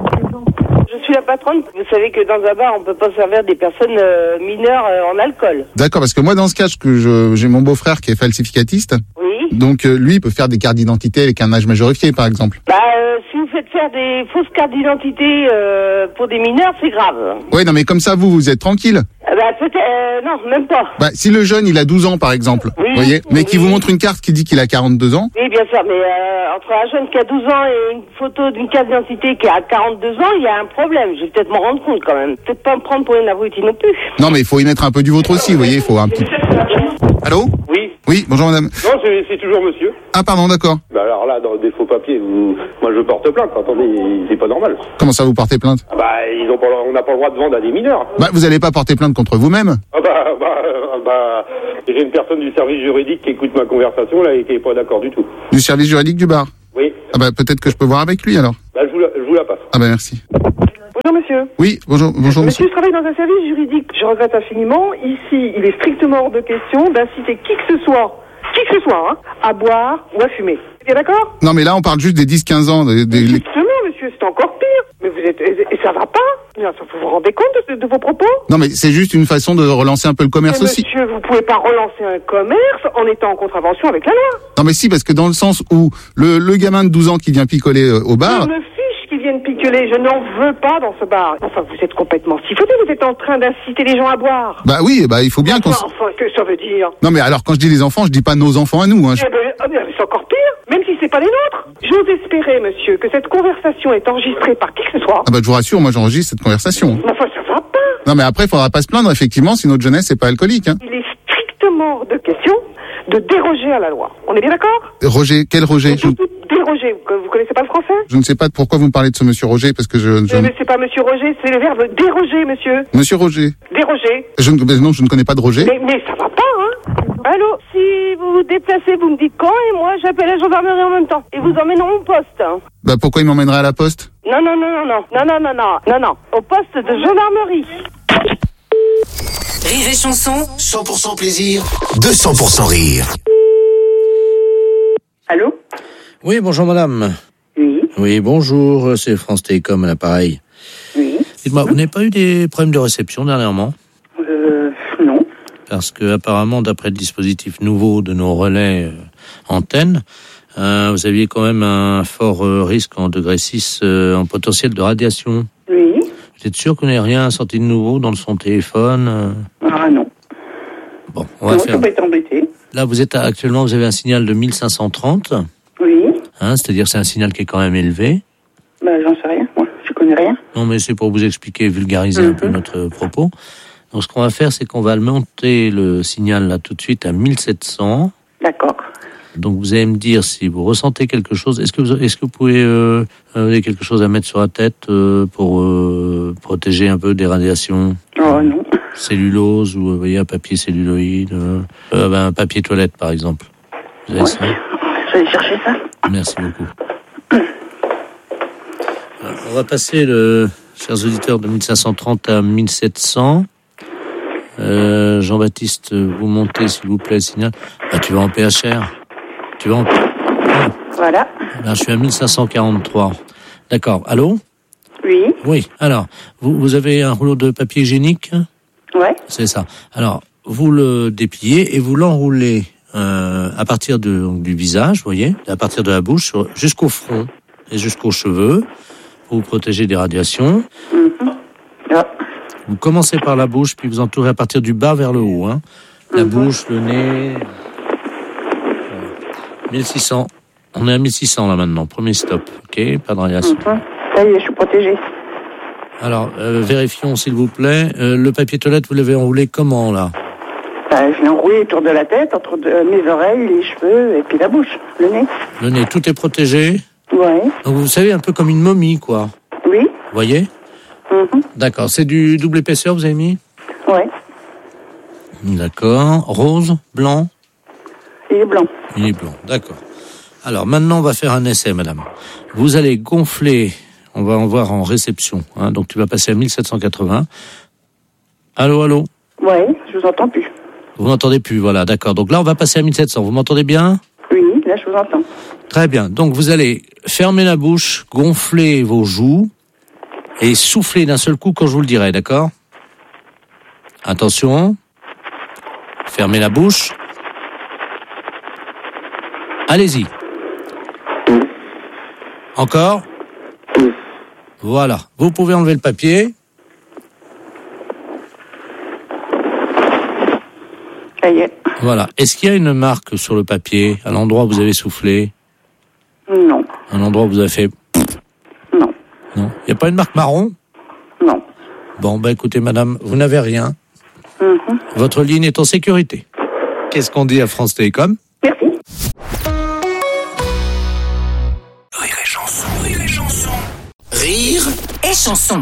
Je suis la patronne. Vous savez que dans un bar, on peut pas servir des personnes euh, mineures euh, en alcool. D'accord, parce que moi dans ce cas, que je, j'ai mon beau-frère qui est falsificatiste. Oui. Donc euh, lui il peut faire des cartes d'identité avec un âge majorifié par exemple. Bah, euh, si vous faites faire des fausses cartes d'identité euh, pour des mineurs, c'est grave. Ouais, non mais comme ça vous vous êtes tranquille. Euh, bah, peut-être, euh, non, même pas. Bah, si le jeune, il a douze ans, par exemple, Oui, vous voyez, mais oui. qui vous montre une carte qui dit qu'il a quarante-deux ans, Oui, bien sûr, mais euh, entre un jeune qui a douze ans et une photo d'une carte d'identité qui a quarante-deux ans, il y a un problème. Je vais peut-être m'en rendre compte quand même. Peut-être pas me prendre pour une abrutie non plus. non, mais il faut y mettre un peu du vôtre aussi, vous voyez, il faut un petit... Allô? Oui. Oui, bonjour madame. Non, c'est, c'est toujours monsieur. Ah, pardon, d'accord. Bah alors là, dans des faux papiers, vous... moi je porte plainte. Attendez, c'est pas normal. Comment ça, vous portez plainte? Ah bah, ils ont pas, on n'a pas le droit de vendre à des mineurs. Bah, vous allez pas porter plainte contre vous-même? Ah bah, bah, euh, bah, j'ai une personne du service juridique qui écoute ma conversation là et qui est pas d'accord du tout. Du service juridique du bar? Oui. Ah bah, peut-être que je peux voir avec lui, alors. Bah, je vous la, je vous la passe. Ah bah, merci. Bonjour monsieur. Oui, bonjour, bonjour monsieur. Monsieur, je travaille dans un service juridique. Je regrette infiniment. Ici, il est strictement hors de question d'inciter qui que ce soit, qui que ce soit, hein, à boire ou à fumer. Vous êtes bien d'accord? Non, mais là, on parle juste des dix quinze ans. Des, des... Justement, monsieur, c'est encore pire. Mais vous êtes, et, et ça va pas? Vous vous rendez compte de, de vos propos? Non, mais c'est juste une façon de relancer un peu le commerce mais aussi. Monsieur, vous pouvez pas relancer un commerce en étant en contravention avec la loi. Non, mais si, parce que dans le sens où le, le gamin de douze ans qui vient picoler euh, au bar... Je me fiche qu'ils viennent picoler, je n'en veux pas dans ce bar. Enfin, vous êtes complètement siphonné, vous êtes en train d'inciter les gens à boire. Bah oui, bah il faut bien qu'on... Enfin, enfin, que ça veut dire? Non, mais alors, quand je dis les enfants, je dis pas nos enfants à nous. Hein. Je- Eh ben, ah, mais c'est encore pire, même si c'est pas les nôtres. J'ose espérer, monsieur, que cette conversation est enregistrée par qui que ce soit. Ah bah je vous rassure, moi j'enregistre cette conversation. Mais enfin, ça va pas. Non, mais après, il faudra pas se plaindre, effectivement, si notre jeunesse n'est pas alcoolique. Hein. Il est strictement hors de question de déroger à la loi. On est bien d'accord? Roger, quel Roger? je... Déroger, vous, vous connaissez pas le français? je ne sais pas pourquoi vous me parlez de ce monsieur Roger, parce que je... je... Mais, mais c'est pas monsieur Roger, c'est le verbe déroger, monsieur. Monsieur Roger. Déroger. Je ne... mais non, je ne connais pas de Roger. Mais, mais ça va pas, hein? Allô, si vous vous déplacez, vous me dites quand et moi j'appelle la gendarmerie en même temps. Et vous emmènerons au poste. Hein. Bah pourquoi il m'emmènerait à la poste? Non, non, non, non, non, non, non, non, non, non, non, au poste de gendarmerie. Rire et chanson. cent pour cent plaisir, deux cents pour cent rire. Allô? Oui, bonjour madame. Oui. Oui, bonjour, c'est France Télécom à l'appareil. Oui. Dites-moi, vous n'avez pas eu des problèmes de réception dernièrement? Euh, non. Parce que apparemment, d'après le dispositif nouveau de nos relais euh, antennes, euh, vous aviez quand même un fort euh, risque en degré six euh, en potentiel de radiation. Oui. Vous êtes sûr qu'on n'ait rien sorti de nouveau dans son téléphone euh... Ah non. Bon, on va non, faire... je peux pas être embêté. Là, vous êtes actuellement, vous avez un signal de mille cinq cent trente. Oui. Hein, c'est-à-dire que c'est un signal qui est quand même élevé. Bah, j'en sais rien, moi. Je connais rien. Non, mais c'est pour vous expliquer, vulgariser mm-hmm. un peu notre propos. Donc, ce qu'on va faire, c'est qu'on va monter le signal là tout de suite à mille sept cents. D'accord. Donc, vous allez me dire si vous ressentez quelque chose. Est-ce que vous, est-ce que vous pouvez euh, avez quelque chose à mettre sur la tête euh, pour euh, protéger un peu des radiations? Oh non. Cellulose ou, vous voyez, un papier celluloïde, euh, euh, ben, un papier toilette, par exemple. Vous avez ouais. ça? Je vais aller chercher ça. Merci beaucoup. Alors, on va passer, le, chers auditeurs, de mille cinq cent trente à mille sept cents. Euh, Jean-Baptiste, vous montez, s'il vous plaît, le signal. Ah, tu vas en P H R. Tu vas en... Ah. Voilà. Là, je suis à mille cinq cent quarante-trois. D'accord. Allô? Oui. Oui. Alors, vous, vous avez un rouleau de papier hygiénique? Ouais. C'est ça. Alors, vous le dépliez et vous l'enroulez euh, à partir de, donc, du visage, vous voyez, à partir de la bouche jusqu'au front et jusqu'aux cheveux pour vous protéger des radiations. Mm-hmm. Ah. Vous commencez par la bouche, puis vous entourez à partir du bas vers le haut. Hein. La mm-hmm. bouche, le nez... mille six cents. On est à mille six cents là maintenant. Premier stop. Ok, pas de radiation. Mm-hmm. Ça y est, je suis protégée. Alors, euh, vérifions s'il vous plaît. Euh, le papier toilette, vous l'avez enroulé comment là? Bah, je l'ai enroulé autour de la tête, entre de, euh, mes oreilles, les cheveux et puis la bouche, le nez. Le nez, tout est protégé? Ouais. Donc vous savez, un peu comme une momie, quoi. Oui. Vous voyez? Mm-hmm. D'accord. C'est du double épaisseur, vous avez mis? Ouais. D'accord. Rose, blanc? Il est blanc. Il est blanc, d'accord. Alors maintenant, on va faire un essai, madame. Vous allez gonfler, on va en voir en réception, hein, donc tu vas passer à mille sept cent quatre-vingts. Allô, allô? Ouais, je vous entends plus. Vous m'entendez plus, voilà, d'accord. Donc là, on va passer à mille sept cents. Vous m'entendez bien? Oui, là, je vous entends. Très bien. Donc vous allez fermer la bouche, gonfler vos joues et souffler d'un seul coup quand je vous le dirai, d'accord? Attention. Fermez la bouche. Allez-y. Encore. Voilà. Vous pouvez enlever le papier. Ça y est. Voilà. Est-ce qu'il y a une marque sur le papier, à l'endroit où vous avez soufflé? Non. Un endroit où vous avez fait... Non. Non. Il n'y a pas une marque marron? Non. Bon, bah écoutez, madame, vous n'avez rien. Mm-hmm. Votre ligne est en sécurité. Qu'est-ce qu'on dit à France Télécom? Merci. Rire et chanson, rire et chanson. Rire et chanson.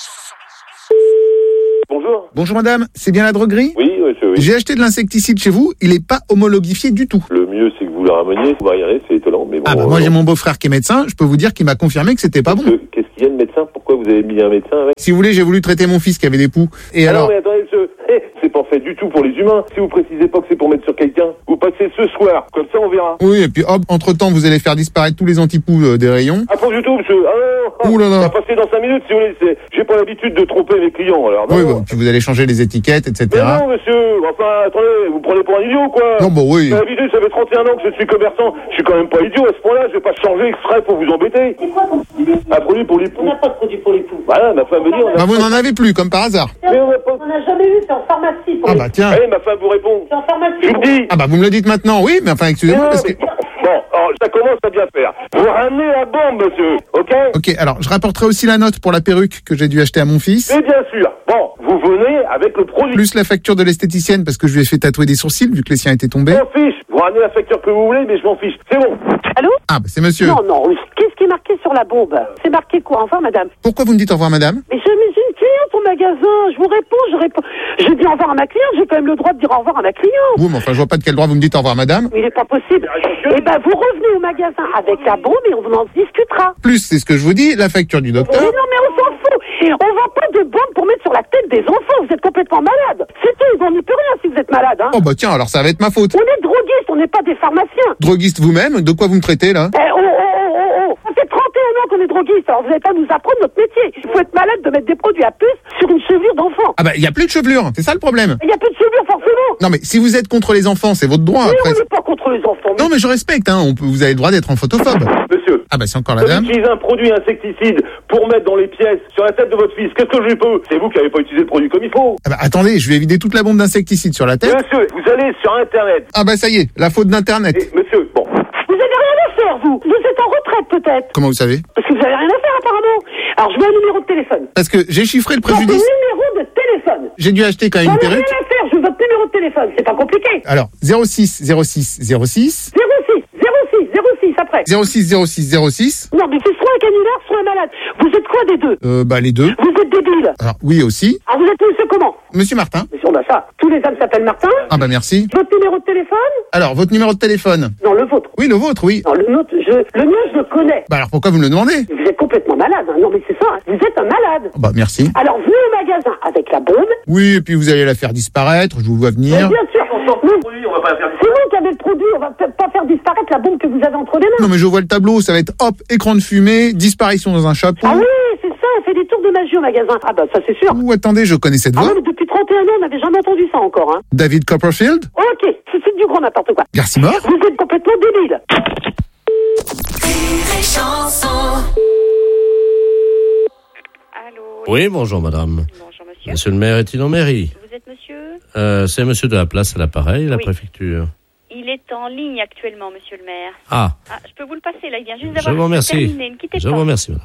Bonjour. Bonjour madame, c'est bien la droguerie? Oui, monsieur, oui. J'ai acheté de l'insecticide chez vous, il est pas homologifié du tout. Le mieux, c'est que vous le rameniez. Vous voyez, c'est étonnant, mais bon. Ah bah euh, moi j'ai mon beau-frère qui est médecin, je peux vous dire qu'il m'a confirmé que c'était pas bon. que- Qu'est-ce qu'il y a de médecin? Pourquoi vous avez mis un médecin avec? Si vous voulez, j'ai voulu traiter mon fils qui avait des poux. Et Ah alors... non, mais attendez, monsieur. Eh, c'est pas fait du tout pour les humains. Si vous précisez pas que c'est pour mettre sur quelqu'un, vous passez ce soir. Comme ça, on verra. Oui, et puis hop, entre-temps, vous allez faire disparaître tous les antipoux euh, des rayons. Ah, pas du tout, monsieur. Ah non, Ouh là là. ça va passer dans cinq minutes, si vous voulez. C'est- J'ai pas l'habitude de tromper mes clients, alors. Non, Oui, non. bah, puis vous allez changer les étiquettes, et Mais cetera. non, monsieur. Enfin, attendez, vous prenez pour un idiot, quoi. Non, bah oui. J'ai l'habitude, ça fait trente et un ans que je suis commerçant. Je suis quand même pas idiot à ce point-là. Je vais pas changer exprès pour vous embêter. C'est quoi ton produit? Un produit pour les poux. On n'a pas de produit pour les poux. Voilà, ma femme me dit, on a... Bah vous n'en avez plus, comme par hasard. Mais on n'a pas... On n'a jamais eu, c'est en pharmacie pour Ah les bah tiens. Eh, ma femme vous répond. C'est en pharmacie. Je vous pour- le dis. Ah bah vous me le dites maintenant, oui, mais enfin excusez-moi Non, parce que... mais- Bon, alors, ça commence à bien faire. Vous ramenez la bombe, monsieur, ok? Ok, alors je rapporterai aussi la note pour la perruque que j'ai dû acheter à mon fils. Mais bien sûr. Bon, vous venez avec le produit. Plus la facture de l'esthéticienne parce que je lui ai fait tatouer des sourcils vu que les siens étaient tombés. Je m'en fiche. Vous ramenez la facture que vous voulez, mais je m'en fiche. C'est bon. Allô? Ah bah c'est monsieur. Non, non, qu'est-ce qui est marqué sur la bombe? C'est marqué quoi? Enfin, madame. Pourquoi vous me dites au revoir madame? Mais je mais j'ai une cliente au magasin, je vous réponds, je réponds. Je dis au revoir à ma cliente, j'ai quand même le droit de dire au revoir à ma cliente. Oui, mais enfin je vois pas de quel droit vous me dites au revoir madame. Mais il n'est pas possible. Eh ben, vous revenez au magasin avec la bombe et on en discutera. Plus, c'est ce que je vous dis, la facture du Mais docteur. non, mais on s'en fout. On vend pas de bombe pour mettre sur la tête des enfants. Vous êtes complètement malade. C'est tout, on n'y peut rien si vous êtes malade, hein. Oh bah tiens, alors ça va être ma faute. On est droguistes, on n'est pas des pharmaciens. Droguiste vous-même, de quoi vous me traitez là? Eh, oh, oh, oh, oh, oh. Ça fait trente et un ans qu'on est droguistes, alors vous n'allez pas nous apprendre notre métier. Il faut être malade de mettre des produits à puce sur une chevure d'enfant. Ah bah il y a plus de chevelure, c'est ça le problème. Il n'y a plus de chevure, forcément. Non mais si vous êtes contre les enfants, c'est votre droit Mais après. on n'est pas contre les enfants. Non mais je respecte, hein, on peut, vous avez le droit d'être un photophobe. Monsieur. Ah bah c'est encore la Vous dame. utilisez un produit insecticide pour mettre dans les pièces sur la tête de votre fils. Qu'est-ce que je lui peux? C'est vous qui n'avez pas utilisé le produit comme il faut. Ah bah attendez, je vais vider toute la bombe d'insecticide sur la tête. Monsieur, vous allez sur Internet. Ah bah ça y est, la faute d'internet. Et, monsieur, bon. Vous avez rien à faire, vous. Vous êtes en retraite, peut-être. Comment vous savez? Parce que vous avez rien à faire, apparemment. Alors, je veux un numéro de téléphone. Parce que j'ai chiffré le Votre préjudice. numéro de téléphone. J'ai dû acheter quand même J'en une ai rien perruque. à faire, je veux votre numéro de téléphone. C'est pas compliqué. Alors zéro six zéro six zéro six zéro six, zéro six, zéro six, après. zéro six zéro six zéro six. Non, mais c'est soit un canular, soit un malade. Vous êtes quoi des deux? Euh bah les deux. Vous êtes débile. Alors oui aussi. Alors, vous êtes monsieur comment? Monsieur Martin. Monsieur, bah ça, tous les hommes s'appellent Martin. Ah bah merci. Votre numéro de téléphone? Alors votre numéro de téléphone. Non, le vôtre. Oui le vôtre, oui. Non, le nôtre, je, le mien, je le connais. Bah alors pourquoi vous me le demandez? Vous êtes complètement malade, hein. Non, mais c'est ça, hein. Vous êtes un malade. Bah merci. Alors, venez au magasin avec la bombe. Oui et puis vous allez la faire disparaître, je vous vois Mais venir. bien sûr, On sort le produit, on va pas la faire c'est vous qui avez le produit, on va peut-être pas faire disparaître la bombe que vous avez entre les mains. Non mais je vois le tableau, ça va être hop, écran de fumée, disparition dans un chapeau. Ah oui, c'est ça, on fait des tours de magie au magasin. Ah bah ça c'est sûr. Ouh, attendez, je connais cette Ah voix. ouais, mais depuis trente et un ans, on n'avait jamais entendu ça encore, hein. David Copperfield. Ok, c'est c'est du grand n'importe quoi. Garcimore. Vous êtes complètement débile. Oui, bonjour madame. Bonjour monsieur. Monsieur le maire est-il en mairie? Vous êtes monsieur? euh, C'est monsieur de la place à l'appareil, la Oui. préfecture. Il est en ligne actuellement, monsieur le maire. Ah, Ah, je peux vous le passer là, il vient juste je d'avoir vous remercie. terminé. Ne quittez Je pas. vous remercie madame.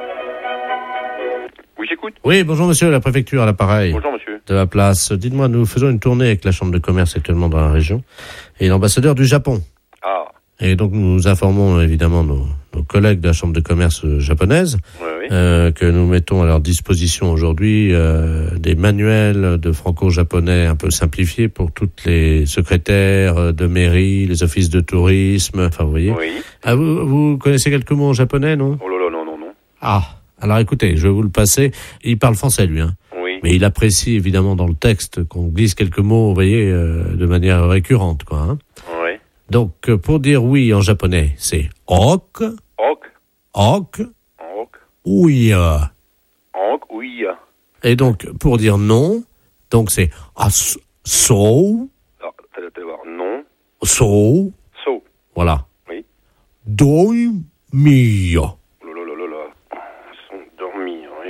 Oui, j'écoute. Oui, bonjour monsieur, la préfecture à l'appareil. Bonjour, monsieur. De la place. Dites-moi, nous faisons une tournée avec la chambre de commerce actuellement dans la région et l'ambassadeur du Japon. Ah. Et donc nous informons évidemment nos, nos collègues de la chambre de commerce japonaise Oui, oui. euh, que nous mettons à leur disposition aujourd'hui euh, des manuels de franco-japonais un peu simplifiés pour toutes les secrétaires de mairie, les offices de tourisme, enfin vous voyez. Oui. Ah, vous, vous connaissez quelques mots en japonais, non? Oh là là, non, non, non. Ah, alors écoutez, je vais vous le passer. Il parle français lui, hein. Oui. Mais il apprécie évidemment dans le texte qu'on glisse quelques mots, vous voyez, euh, de manière récurrente, quoi. Hein. Oui. Donc, euh, pour dire oui en japonais, c'est ok, Ok. ok, Ok. ouya. Ok, oui. Et donc, pour dire non, donc c'est as, so, Alors, t'allais t'allais voir. Non. so, So. voilà. Oui. Doi mio. Oh là là là là là. Ils sont dormis, oui.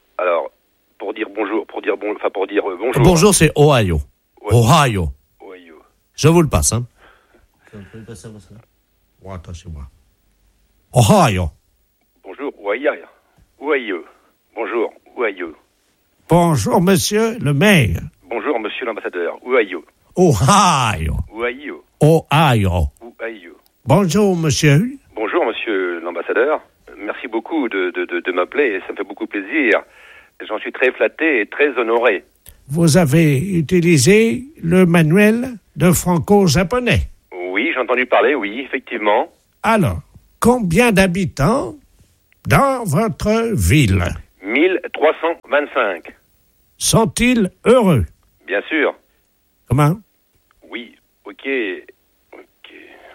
Alors, pour dire bonjour, pour dire bon, enfin pour dire euh, bonjour. Bonjour, c'est Ohio. Ouais. Ohio. Ohio. Je vous le passe, hein. Vous pouvez passer à ça. Oh, attends, chez moi. Ohio. Bonjour, Ouaïa. Ouaïeux. Bonjour, Ouaïeux. Bonjour, monsieur le maire. Bonjour, monsieur l'ambassadeur. Ouaïeux. Ohio. Ouaïeux. Ohio. Ouaïeux. Bonjour, monsieur. Bonjour, monsieur l'ambassadeur. Merci beaucoup de, de, de, de m'appeler, ça me fait beaucoup plaisir. J'en suis très flatté et très honoré. Vous avez utilisé le manuel de franco-japonais. Oui, j'ai entendu parler, oui, effectivement. Alors, combien d'habitants dans votre ville? mille trois cent vingt-cinq. Sont-ils heureux? Bien sûr. Comment? Oui, ok. Ok.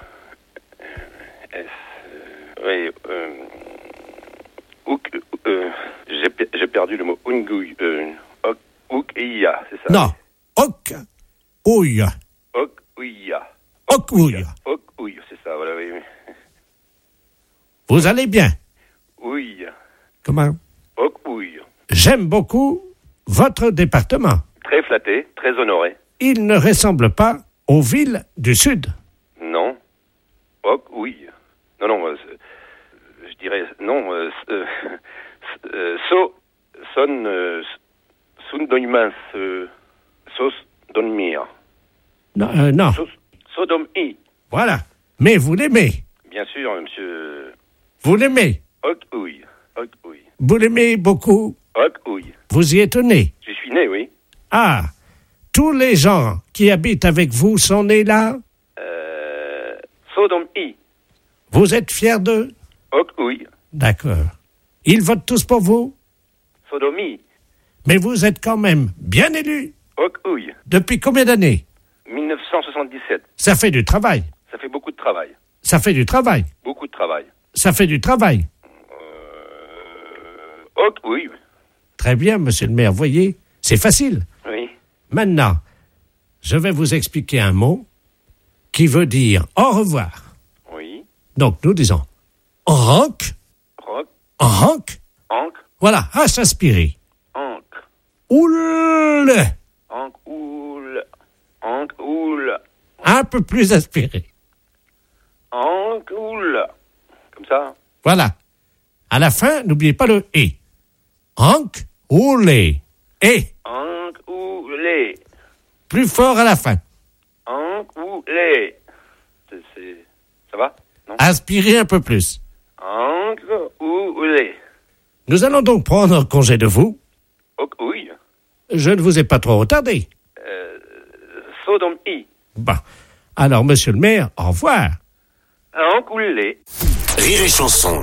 S, euh, oui, euh... Ouk, euh, j'ai, j'ai perdu le mot Ungui. Euh, ok, Ouk-Iya, c'est ça? Non. Ok-Ouya. Ok-Ouya. Ok-Ouya. Ok-Ouya, c'est ça, voilà, oui. Vous allez bien? Oui. Comment? Ok-Ouya. J'aime beaucoup votre département. Très flatté, très honoré. Il ne ressemble pas aux villes du Sud. Non. Ok-Ouya. Non, non, euh, je dirais, non, euh, euh, euh, so, son, euh, sun doimans, euh, sos donmir. Non, euh, non. Sos, sodomi. Voilà. Mais vous l'aimez. Bien sûr, monsieur. Vous l'aimez. Ok-Ouya. Ok-Ouya. Vous l'aimez beaucoup. Ok-Ouya. Vous y êtes né. Je suis né, oui. Ah. Tous les gens qui habitent avec vous sont nés là. Euh, sodomi. Vous êtes fiers d'eux? Ok-Ouya. D'accord. Ils votent tous pour vous? Sodomi. Mais vous êtes quand même bien élu. Ok-Ouya. Depuis combien d'années? mille neuf cent soixante-dix-sept. Ça fait du travail. Ça fait beaucoup de travail. Ça fait du travail. Beaucoup de travail. Ça fait du travail. Euh... Ok-Ouya. Très bien, monsieur le maire. Voyez, c'est facile. Oui. Maintenant, je vais vous expliquer un mot qui veut dire au revoir. Oui. Donc, nous disons rock. Rock. Rock. Ancre. Voilà, à s'inspirer. Ancre. Oule. Ancre. Oule. Ancre. Oule. Un peu plus aspiré. Ancre. Oule. Comme ça. Voilà. À la fin, n'oubliez pas le et. Ancre. Oule. Et. Ancre. Oule. Plus fort à la fin. Ancre. Oule. C'est, c'est... Ça va? Non? Aspirez un peu plus. Ancre. Oule. Nous allons donc prendre congé de vous. Ok, oui. Je ne vous ai pas trop retardé. Euh, Sodomi. Bon. Alors, monsieur le maire, au revoir. Encoulé. Rire et chanson.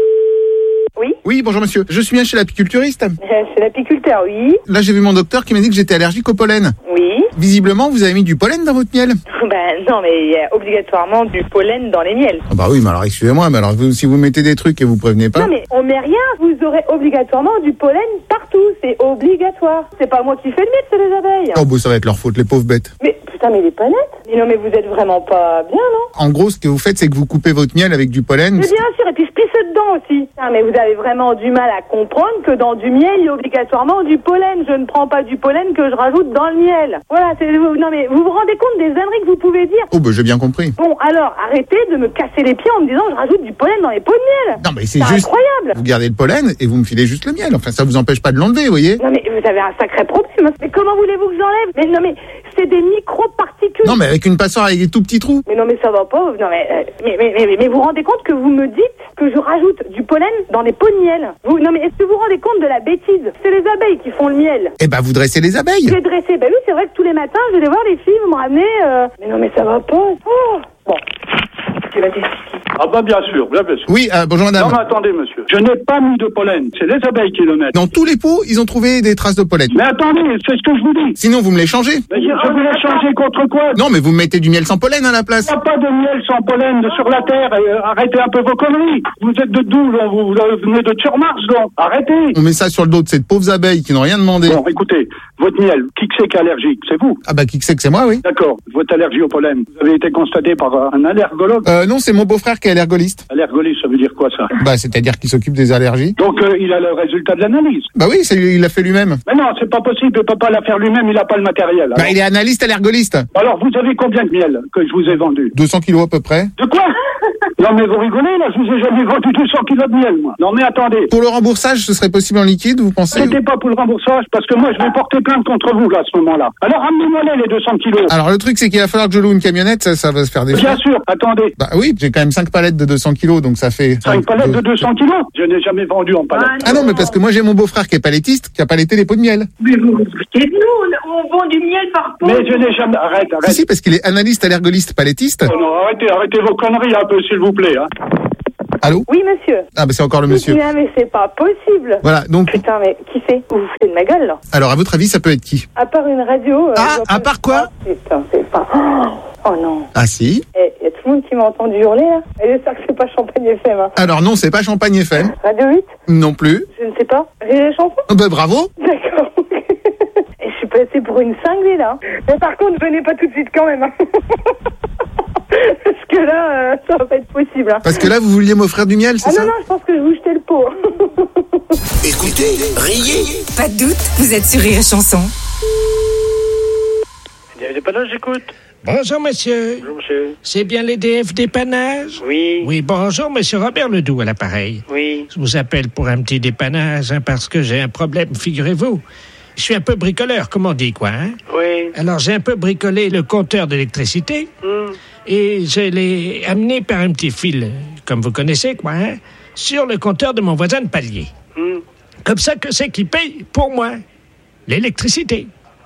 Oui. Oui, bonjour monsieur. Je suis bien chez l'apiculturiste. Euh, c'est l'apiculteur, oui. Là, j'ai vu mon docteur qui m'a dit que j'étais allergique au pollen. Oui. Visiblement, vous avez mis du pollen dans votre miel. Ben non, mais il y a obligatoirement du pollen dans les miels. Ah bah oui, mais alors excusez-moi, mais alors vous, si vous mettez des trucs et vous prévenez pas... Non mais on met rien, vous aurez obligatoirement du pollen partout, c'est obligatoire. C'est pas moi qui fais le miel, c'est les abeilles. Oh bah ça va être leur faute, les pauvres bêtes. Mais putain, mais les pas nettes. Mais non, mais vous êtes vraiment pas bien, non? En gros, ce que vous faites, c'est que vous coupez votre miel avec du pollen. Mais bien sûr, et puis je pisse dedans aussi. Ah, mais vous avez vraiment du mal à comprendre que dans du miel, il y a obligatoirement du pollen. Je ne prends pas du pollen que je rajoute dans le miel. Voilà, c'est... Non mais vous vous rendez compte des âneries que vous pouvez dire? Oh bah j'ai bien compris. Bon, alors, arrêtez de me casser les pieds en me disant que je rajoute du pollen dans les pots de miel. Non mais c'est, c'est juste... incroyable. Vous gardez le pollen et vous me filez juste le miel. Enfin, ça vous empêche pas de l'enlever, vous voyez? Non mais vous avez un sacré problème. Mais comment voulez-vous que j'enlève? Mais non mais, c'est des micro-particules. Non mais avec une passoire avec des tout petits trous. Mais non mais ça va pas. Non mais, euh, mais, mais, mais, mais vous vous rendez compte que vous me dites que je rajoute du pollen dans les pots de miel? Vous, non mais est-ce que vous vous rendez compte de la bêtise? C'est les abeilles qui font le miel. Eh ben vous dressez les abeilles. Je les dressez. Ben oui, c'est vrai que tous les matins, je vais les voir les filles, vous me ramenez... Euh... Mais non mais ça va pas. Oh. Bon. Tu vas dire. Ah bah bien sûr, bien, bien sûr. Oui, euh, bonjour madame. Non mais attendez monsieur, je n'ai pas mis de pollen, c'est les abeilles qui le mettent. Dans tous les pots, ils ont trouvé des traces de pollen. Mais attendez, c'est ce que je vous dis. Sinon vous me les changez. Mais je, je vous les changer contre quoi? Non mais vous me mettez du miel sans pollen à la place. Il n'y a pas de miel sans pollen de sur la terre, euh, arrêtez un peu vos conneries. Vous êtes de d'où, là? Vous, vous venez de Turmars, donc arrêtez. On met ça sur le dos de ces pauvres abeilles qui n'ont rien demandé. Bon, écoutez, Votre miel, qui que c'est qui est allergique? C'est vous? Ah bah qui que c'est que c'est moi, oui. D'accord. Votre allergie au pollen, vous avez été constaté par un allergologue? Euh, non, c'est mon beau-frère qui est allergoliste. Allergoliste, ça veut dire quoi ça? Bah c'est-à-dire qu'il s'occupe des allergies. Donc euh, il a le résultat de l'analyse? Bah oui, c'est, il l'a fait lui-même. Mais non, c'est pas possible, il peut pas la faire lui-même, il a pas le matériel. Alors. Bah il est analyste allergoliste. Alors vous avez combien de miel que je vous ai vendu? deux cents kilos à peu près. De quoi? Non mais vous rigolez là, je vous ai jamais vendu deux cents kilos de miel moi. Non mais attendez. Pour le remboursage, ce serait possible en liquide, vous pensez? C'était pas pour le remboursage, parce que moi je vais porter plainte contre vous là à ce moment-là. Alors ramenez-moi les deux cents kilos. Alors le truc c'est qu'il va falloir que je loue une camionnette, ça, ça va se faire des Bien sûr, attendez. Bah oui, j'ai quand même cinq palettes de deux cents kilos, donc ça fait... cinq palettes de deux cents kilos? Je n'ai jamais vendu en palette. Ah non, mais parce que moi j'ai mon beau-frère qui est palettiste, qui a paletté les pots de miel. Mais vous vous foutez de nous, on, on vend du miel par pot. Mais je n'ai jamais... Arrête, arrête. Si, si, parce qu'il est analyste, allergoliste, palettiste. Oh non, arrêtez, arrêtez vos conneries un peu, s'il vous plaît. Hein. Allô? Oui, monsieur. Ah bah c'est encore le monsieur. Mais, mais c'est pas possible. Voilà, donc... Putain, mais qui c'est? Vous vous foutez de ma gueule, là? Alors, à votre avis, ça peut être qui? À part une radio... Euh, ah, à part quoi? Ah, putain, c'est pas... Oh non. Ah si? Il y a tout le monde qui m'a entendu hurler, là. Et j'espère que c'est pas Champagne F M, hein. Alors non, c'est pas Champagne F M. Radio huit? Non plus. Je ne sais pas. Rire et chanson? Bah bravo. D'accord. Et je suis passée pour une cinglée, là. Mais par contre, venez pas tout de suite quand même, hein. Parce que là, euh, ça va pas être possible. Hein. Parce que là, vous vouliez m'offrir du miel, c'est ah ça? Ah non, non, je pense que je vous jetais le pot. Écoutez, riez. Pas de doute, vous êtes sur Rire et Chanson. Il y a des dépannage, j'écoute. Bonjour, monsieur. Bonjour, monsieur. C'est bien les D F dépannage? Oui. Oui, bonjour, monsieur Robert Ledoux à l'appareil. Oui. Je vous appelle pour un petit dépannage, hein, parce que j'ai un problème, figurez-vous. Je suis un peu bricoleur, comme on dit, quoi, hein? Oui. Alors, j'ai un peu bricolé le compteur d'électricité. Hum. Et je l'ai amené par un petit fil, comme vous connaissez, quoi, hein, sur le compteur de mon voisin de palier. Mmh. Comme ça, que c'est qui paye pour moi l'électricité.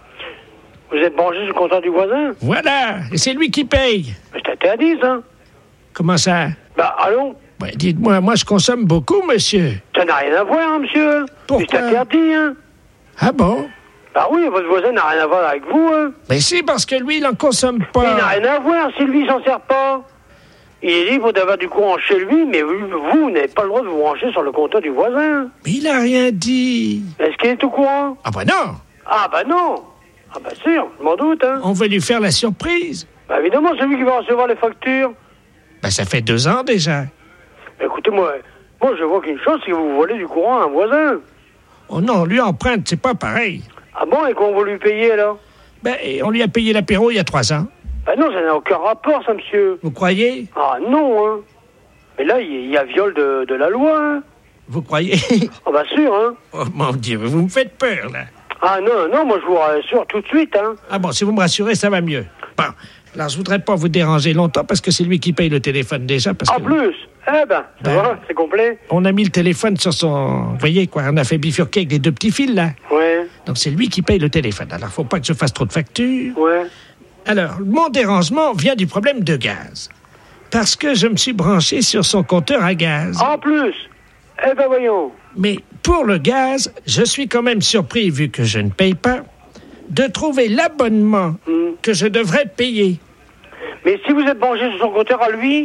Vous êtes branché sur le compteur du voisin? Voilà, et c'est lui qui paye. Mais c'est interdit, ça. Comment ça? Bah, allons. Bah, dites-moi, moi, je consomme beaucoup, monsieur. Ça n'a rien à voir, hein, monsieur. Pourquoi? C'est interdit, hein. Ah bon? Bah oui, votre voisin n'a rien à voir avec vous, hein. Mais si, parce que lui, il en consomme pas. Il n'a rien à voir si lui, il s'en sert pas. Il est libre d'avoir du courant chez lui, mais vous, vous n'avez pas le droit de vous brancher sur le compteur du voisin. Mais il a rien dit. Est-ce qu'il est au courant? Ah bah non. Ah bah non. Ah bah sûr, je m'en doute, hein. On va lui faire la surprise. Bah évidemment, c'est lui qui va recevoir les factures. Bah ça fait deux ans déjà. Bah, écoutez, moi, moi je vois qu'une chose, c'est que vous volez du courant à un voisin. Oh non, lui emprunte, c'est pas pareil. Ah bon, et qu'on va lui payer alors? Ben, on lui a payé l'apéro il y a trois ans. Ben non, ça n'a aucun rapport, ça, monsieur. Vous croyez? Ah non, hein. Mais là, il y, y a viol de, de la loi, hein. Vous croyez? Ah bah sûr, hein. Oh mon Dieu, vous me faites peur, là. Ah non, non, moi je vous rassure tout de suite, hein. Ah bon, si vous me rassurez, ça va mieux. Bon, alors je voudrais pas vous déranger longtemps parce que c'est lui qui paye le téléphone déjà. Parce en que... plus? Eh ben, ça ben, va, c'est complet. On a mis le téléphone sur son... Vous voyez, quoi, on a fait bifurquer avec les deux petits fils, là. Ouais. Donc c'est lui qui paye le téléphone. Alors, faut pas que je fasse trop de factures. Ouais. Alors, mon dérangement vient du problème de gaz. Parce que je me suis branché sur son compteur à gaz. En plus? Eh ben, voyons. Mais pour le gaz, je suis quand même surpris, vu que je ne paye pas, de trouver l'abonnement mmh. que je devrais payer. Mais si vous êtes branché sur son compteur à lui?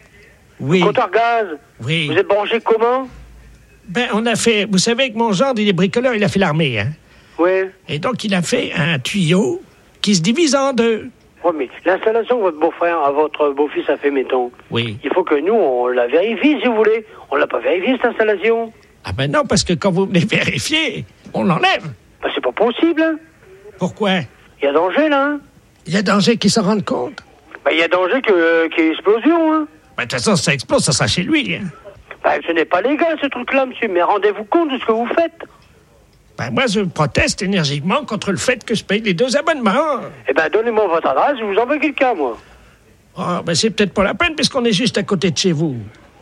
Oui. Compteur gaz? Oui. Vous êtes branché comment? Ben, on a fait... Vous savez que mon gendre, il est bricoleur, il a fait l'armée, hein? Oui. Et donc, il a fait un tuyau qui se divise en deux. Oui, mais l'installation que votre beau-frère, à votre beau-fils a fait, mettons. Oui. Il faut que nous, on la vérifie, si vous voulez. On l'a pas vérifié, cette installation. Ah ben non, parce que quand vous venez vérifier, on l'enlève. Ben, c'est pas possible, hein. Pourquoi? Il y a danger, là, hein. Il y a danger qu'il s'en rende compte? Ben, il y a danger que, euh, qu'il y ait explosion, hein. Ben, de toute façon, si ça explose, ça sera chez lui, hein. Ben, ce n'est pas légal, ce truc-là, monsieur, mais rendez-vous compte de ce que vous faites. Ben, moi, je proteste énergiquement contre le fait que je paye les deux abonnements. Eh ben, donnez-moi votre adresse, je vous envoie quelqu'un, moi. Ah, ben, c'est peut-être pas la peine, puisqu'on est juste à côté de chez vous.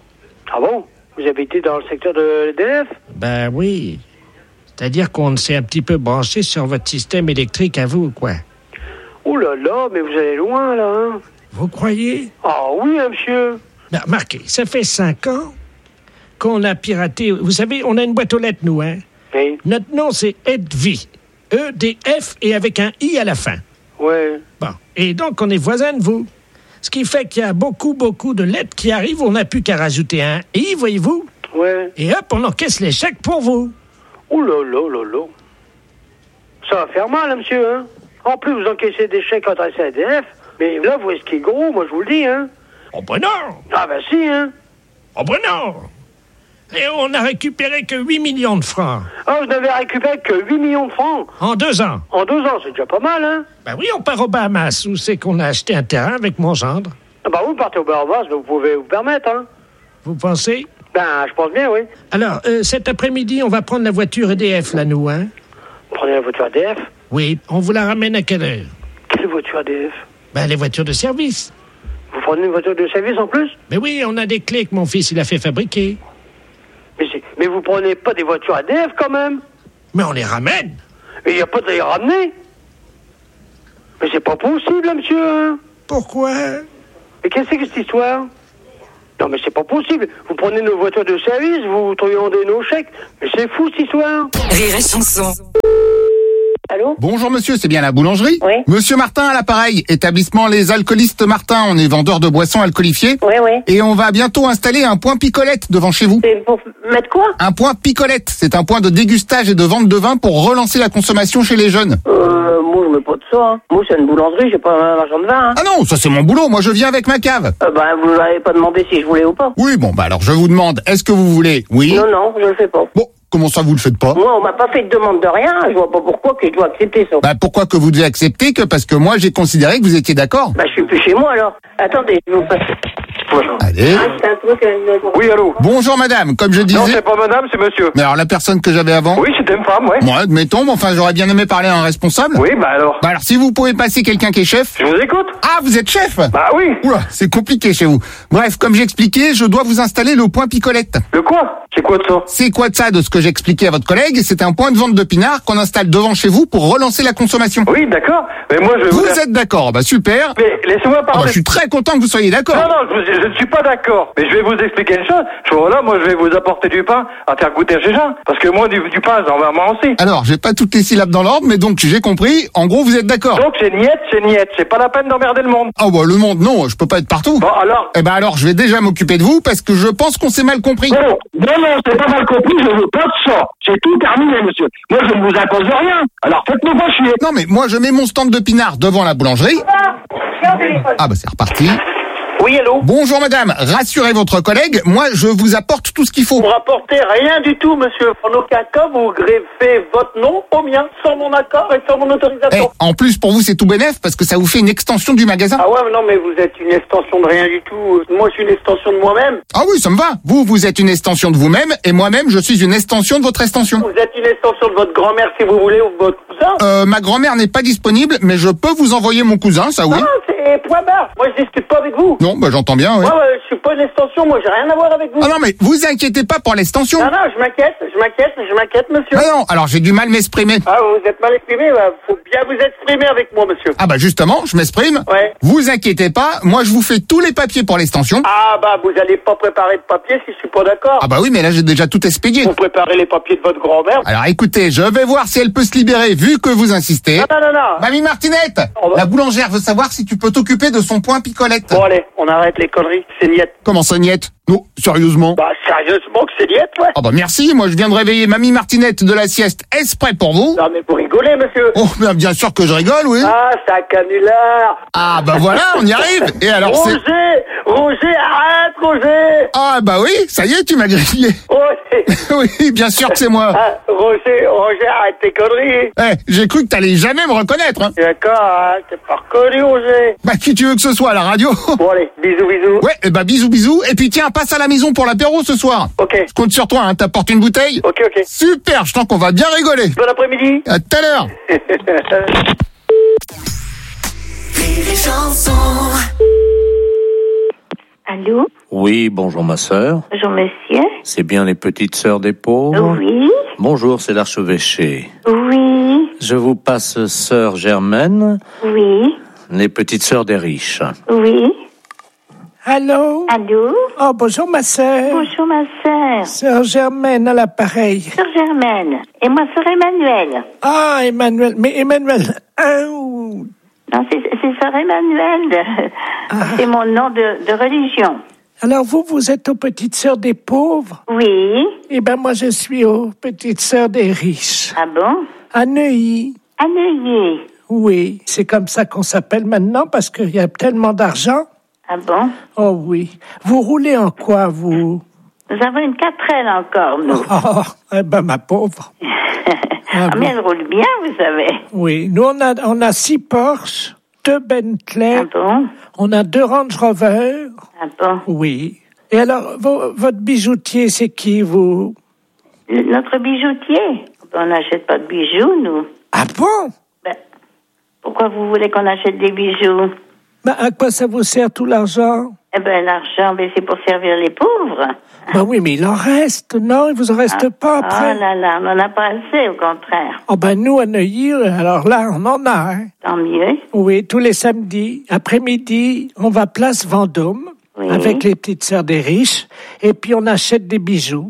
Ah bon? Vous habitez dans le secteur de l'E D F? Ben oui. C'est-à-dire qu'on s'est un petit peu branché sur votre système électrique à vous, quoi. Oh là là, mais vous allez loin, là, hein? Vous croyez? Ah oui, hein, monsieur. Ben, remarquez, ça fait cinq ans qu'on a piraté... Vous savez, on a une boîte aux lettres, nous, hein? Oui. Notre nom, c'est Edvi. E D F et avec un I à la fin. Ouais. Bon. Et donc, on est voisins de vous. Ce qui fait qu'il y a beaucoup, beaucoup de lettres qui arrivent. On n'a plus qu'à rajouter un I, voyez-vous? Ouais. Et hop, on encaisse les chèques pour vous. Oh là là là là. Ça va faire mal, hein, monsieur, hein. En plus, vous encaissez des chèques adressés à E D F. Mais là, vous risquez gros, moi, je vous le dis, hein. Oh ben non. Ah ben si, hein. Oh ben non. Et on n'a récupéré que huit millions de francs. Ah, vous n'avez récupéré que huit millions de francs. En deux ans. En deux ans, c'est déjà pas mal, hein. Ben oui, on part aux Bahamas, où c'est qu'on a acheté un terrain avec mon gendre. Ah bah vous partez au Bahamas, vous pouvez vous permettre, hein. Vous pensez? Ben, je pense bien, oui. Alors, euh, cet après-midi, on va prendre la voiture E D F, là, nous, hein? Prenez la voiture E D F? Oui, on vous la ramène à quelle heure? Quelle voiture E D F? Ben, les voitures de service. Vous prenez une voiture de service en plus? Mais oui, on a des clés que mon fils, il a fait fabriquer. Mais, c'est... mais vous prenez pas des voitures E D F, quand même? Mais on les ramène. Mais il n'y a pas de les ramener. Mais c'est pas possible, là, monsieur, hein. Pourquoi? Mais qu'est-ce que c'est que cette histoire? Non, mais c'est pas possible. Vous prenez nos voitures de service, vous truandez nos chèques. Mais c'est fou, cette histoire. Rire et chanson. Allô? Bonjour monsieur, c'est bien la boulangerie? Oui. Monsieur Martin à l'appareil, établissement Les Alcoolistes Martin, on est vendeur de boissons alcoolifiées. Oui, oui. Et on va bientôt installer un point picolette devant chez vous. C'est pour mettre quoi? Un point picolette, c'est un point de dégustage et de vente de vin pour relancer la consommation chez les jeunes. Euh, moi je mets pas de ça, hein. Moi c'est une boulangerie, j'ai pas un marchand de vin, hein. Ah non, ça c'est mon boulot, moi je viens avec ma cave. Euh, bah vous m'avez pas demandé si je voulais ou pas. Oui, bon bah alors je vous demande, est-ce que vous voulez? Oui. Non, non, je le fais pas. Bon, comment ça vous le faites pas? Moi on m'a pas fait de demande de rien, je vois pas pourquoi que je dois accepter ça. Bah pourquoi que vous devez accepter? Que parce que moi j'ai considéré que vous étiez d'accord. Bah je suis plus chez moi alors. Attendez, je vous passe. Allez. Ah, c'est un truc, euh, Oui, allô? Bonjour madame, comme je disais... Non, c'est pas madame, c'est monsieur. Mais alors la personne que j'avais avant? Oui, c'était une femme, ouais. Moi, admettons, mais enfin j'aurais bien aimé parler à un responsable. Oui, bah alors. Bah alors si vous pouvez passer quelqu'un qui est chef... Je vous écoute. Ah, vous êtes chef? Bah oui. Oula, c'est compliqué chez vous. Bref, comme j'expliquais, je dois vous installer le point picolette. Le quoi? C'est quoi de ça? C'est quoi de ça de ce que j'expliquais à votre collègue? C'est un point de vente de pinard qu'on installe devant chez vous pour relancer la consommation. Oui, d'accord. Mais moi je vais Vous vous... êtes d'accord? Bah super. Mais laissez-moi Ah, bah, parler. je suis très content que vous soyez d'accord. Non, non, je, je ne suis pas d'accord. Mais je vais vous expliquer une chose. Je vois là, moi, je vais vous apporter du pain à faire goûter chez gens. Parce que moi, du, du pain, j'en vais en aussi. Alors, j'ai pas toutes les syllabes dans l'ordre, mais donc j'ai compris. En gros, vous êtes d'accord. Donc, c'est niette, c'est niette. C'est pas la peine d'emmerder le monde. Ah bah le monde, non, je peux pas être partout. Bon, alors? Eh ben alors, je vais déjà m'occuper de vous parce que je pense qu'on s'est mal compris. Non, non, non, c'est pas mal compris, je veux pas de ça. C'est tout terminé, monsieur. Moi, je ne vous impose rien. Alors, faites-nous pas chier. Non mais moi, je mets mon stand de pinard devant la boulangerie. Ah bah c'est reparti. Oui, allô? Bonjour madame, rassurez votre collègue, moi je vous apporte tout ce qu'il faut. Vous rapportez rien du tout, monsieur. En aucun cas, vous greffez votre nom au mien, sans mon accord et sans mon Eh, autorisation. en plus pour vous c'est tout bénef parce que ça vous fait une extension du magasin. Ah ouais, mais non, mais vous êtes une extension de rien du tout. Moi, je suis une extension de moi-même. Ah oui, ça me va. Vous, vous êtes une extension de vous-même et moi-même je suis une extension de votre extension. Vous êtes une extension de votre grand-mère, si vous voulez, ou de votre cousin. Euh, ma grand-mère n'est pas disponible, mais je peux vous envoyer mon cousin, ça oui. Non, c'est point barre. Moi, je discute pas avec vous. Non, bah j'entends bien, oui. Moi, ouais, je suis pas une extension. Moi, j'ai rien à voir avec vous. Ah non, mais vous inquiétez pas pour l'extension. Non, non, je m'inquiète, je m'inquiète, je m'inquiète, monsieur. Ah non, alors j'ai du mal m'exprimer. Ah, vous êtes mal exprimé, bah, faut bien vous exprimer avec moi, monsieur. Ah bah justement, je m'exprime. Ouais. Vous inquiétez pas, moi je vous fais tous les papiers pour l'extension. Ah, bah, vous allez pas préparer de papier si je suis pas d'accord. Ah bah oui, mais là j'ai déjà tout expédié. Vous préparez les papiers de votre grand-mère. Alors écoutez, je vais voir si elle peut se libérer vu que vous insistez. Non, non, non, non. Mamie Martinette, va- la boulangère veut savoir si tu peux t'occuper de son point picolette. Bon, allez, on arrête les conneries, c'est niette. Comment ça, niette? Non, sérieusement. Bah, sérieusement que c'est niette, ouais. Ah bah merci, moi je viens de réveiller Mamie Martinette de la sieste exprès pour vous. Non, mais vous rigolez, monsieur. Oh, bien, bien sûr que je rigole, oui. Ah, c'est un canular. Ah bah voilà, on y arrive. Et alors c'est... Roger, Roger, arrête, Roger. Ah bah oui, ça y est, tu m'as grillé. Roger. Oui, bien sûr que c'est moi. Ah, Roger, Roger, arrête tes conneries. Eh, j'ai cru que t'allais jamais me reconnaître. Hein. D'accord, hein, t'es pas reconnu, Roger. Bah qui tu veux que ce soit à la radio? Bon, allez, bisous, bisous. Ouais, et bah bisous bisous. Et puis tiens, passe à la maison pour l'apéro ce soir. Ok. Je compte sur toi, hein, t'apportes une bouteille. Ok, ok. Super, je sens qu'on va bien rigoler. Bon après-midi. À tout à l'heure. Allô? Oui, bonjour ma sœur. Bonjour, monsieur. C'est bien les petites sœurs des pauvres? Oui. Bonjour, c'est l'archevêché. Oui. Je vous passe sœur Germaine, Oui. les petites sœurs des riches. Oui. Allô? Allô? Oh, bonjour ma sœur. Bonjour, ma sœur. Sœur Germaine à l'appareil. Sœur Germaine. Et moi, sœur Emmanuel. Ah, Emmanuel. Mais Emmanuel, un ou... Non, c'est c'est sœur Emmanuel. C'est mon nom de, de religion. Alors vous, vous êtes aux petites sœurs des pauvres? Oui. Eh ben moi, je suis aux petites sœurs des riches. Ah bon? À Neuilly. À Neuilly. Oui, c'est comme ça qu'on s'appelle maintenant parce qu'il y a tellement d'argent. Ah bon? Oh oui. Vous roulez en quoi, vous? Nous avons une quatre L encore, nous. Oh, eh ben, ma pauvre. Ah, mais elle roule bien, vous savez. Oui, nous, on a, on a six Porsche, deux Bentley. Ah bon? On a deux Range Rover. Ah bon? Oui. Et alors, vo- votre bijoutier, c'est qui, vous? Le- notre bijoutier? On n'achète pas de bijoux, nous. Ah bon? Ben, pourquoi vous voulez qu'on achète des bijoux? Ben, à quoi ça vous sert tout l'argent? Eh ben, l'argent, ben, c'est pour servir les pauvres. Ben oui, mais il en reste, non? Il vous en reste ah, pas après? Oh là là, on n'en a pas assez, au contraire. Oh ben nous, à Neuilly, alors là, on en a, hein? Tant mieux. Oui, tous les samedis, après-midi, on va place Vendôme, oui. avec les petites sœurs des riches, et puis on achète des bijoux.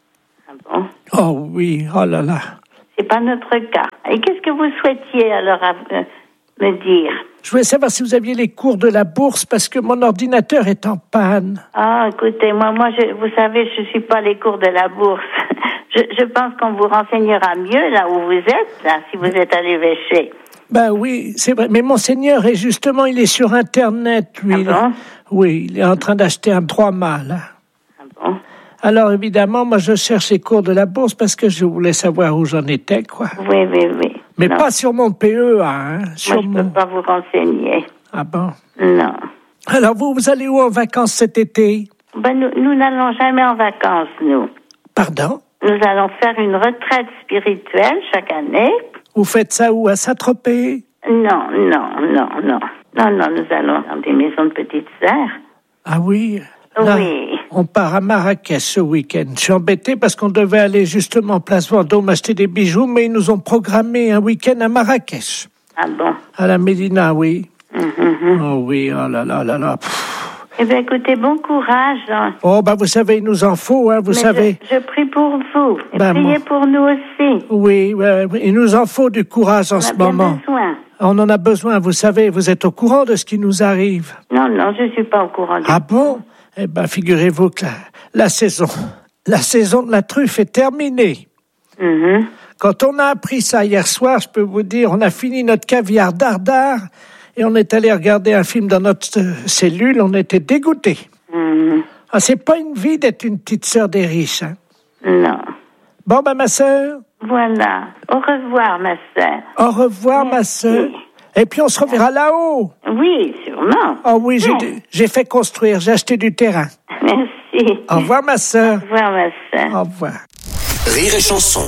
Ah bon? Oh oui, oh là là. C'est pas notre cas. Et qu'est-ce que vous souhaitiez, alors, à, euh, me dire? Je voulais savoir si vous aviez les cours de la bourse, parce que mon ordinateur est en panne. Ah, écoutez, moi, moi, je, vous savez, je suis pas les cours de la bourse. je, je pense qu'on vous renseignera mieux là où vous êtes, là, si vous êtes à l'évêché. Ben oui, c'est vrai. Mais Monseigneur est justement, il est sur Internet, lui. Ah bon? Oui, il est en train d'acheter un trois mâts, là. Ah bon? Alors, évidemment, moi, je cherche les cours de la bourse parce que je voulais savoir où j'en étais, quoi. Oui, oui, oui. Mais non. pas sur mon P E A, hein. Sur moi, je mon... peux pas vous renseigner. Ah bon? Non. Alors, vous, vous allez où en vacances cet été? Ben, nous, nous n'allons jamais en vacances, nous. Pardon? Nous allons faire une retraite spirituelle chaque année. Vous faites ça où? À Saint-Tropez? Non, non, non, non. Non, non, nous allons dans des maisons de petites sœurs. Ah oui? Là, oui. On part à Marrakech ce week-end. Je suis embêté parce qu'on devait aller justement Place Vendôme acheter des bijoux, mais ils nous ont programmé un week-end à Marrakech. Ah bon? À la Médina, oui. Mm-hmm. Oh oui, oh là là là là. Pff. Eh bien, écoutez, bon courage. Hein. Oh, ben vous savez, il nous en faut, hein, vous Mais savez. Je, je prie pour vous. Et ben, priez moi... pour nous aussi. Oui, ouais, il nous en faut du courage en On ce a bien moment. Besoin. On en a besoin, vous savez, vous êtes au courant de ce qui nous arrive. Non, non, je suis pas au courant. Ah bon? Eh ben, figurez-vous que la, la saison, la saison de la truffe est terminée. Mm-hmm. Quand on a appris ça hier soir, je peux vous dire, on a fini notre caviar dardard et on est allé regarder un film dans notre euh, cellule, on était dégoûtés. Mm-hmm. Ah, c'est pas une vie d'être une petite sœur des riches, hein? Non. Bon, ben, ma sœur. Voilà. Au revoir, ma sœur. Au revoir, Merci. ma sœur. Et puis on se reverra là-haut. Oui, sûrement. Oh oui, j'ai, ouais. j'ai fait construire, j'ai acheté du terrain. Merci. Au revoir, ma sœur. Au revoir, ma sœur. Au revoir. Rire et chanson.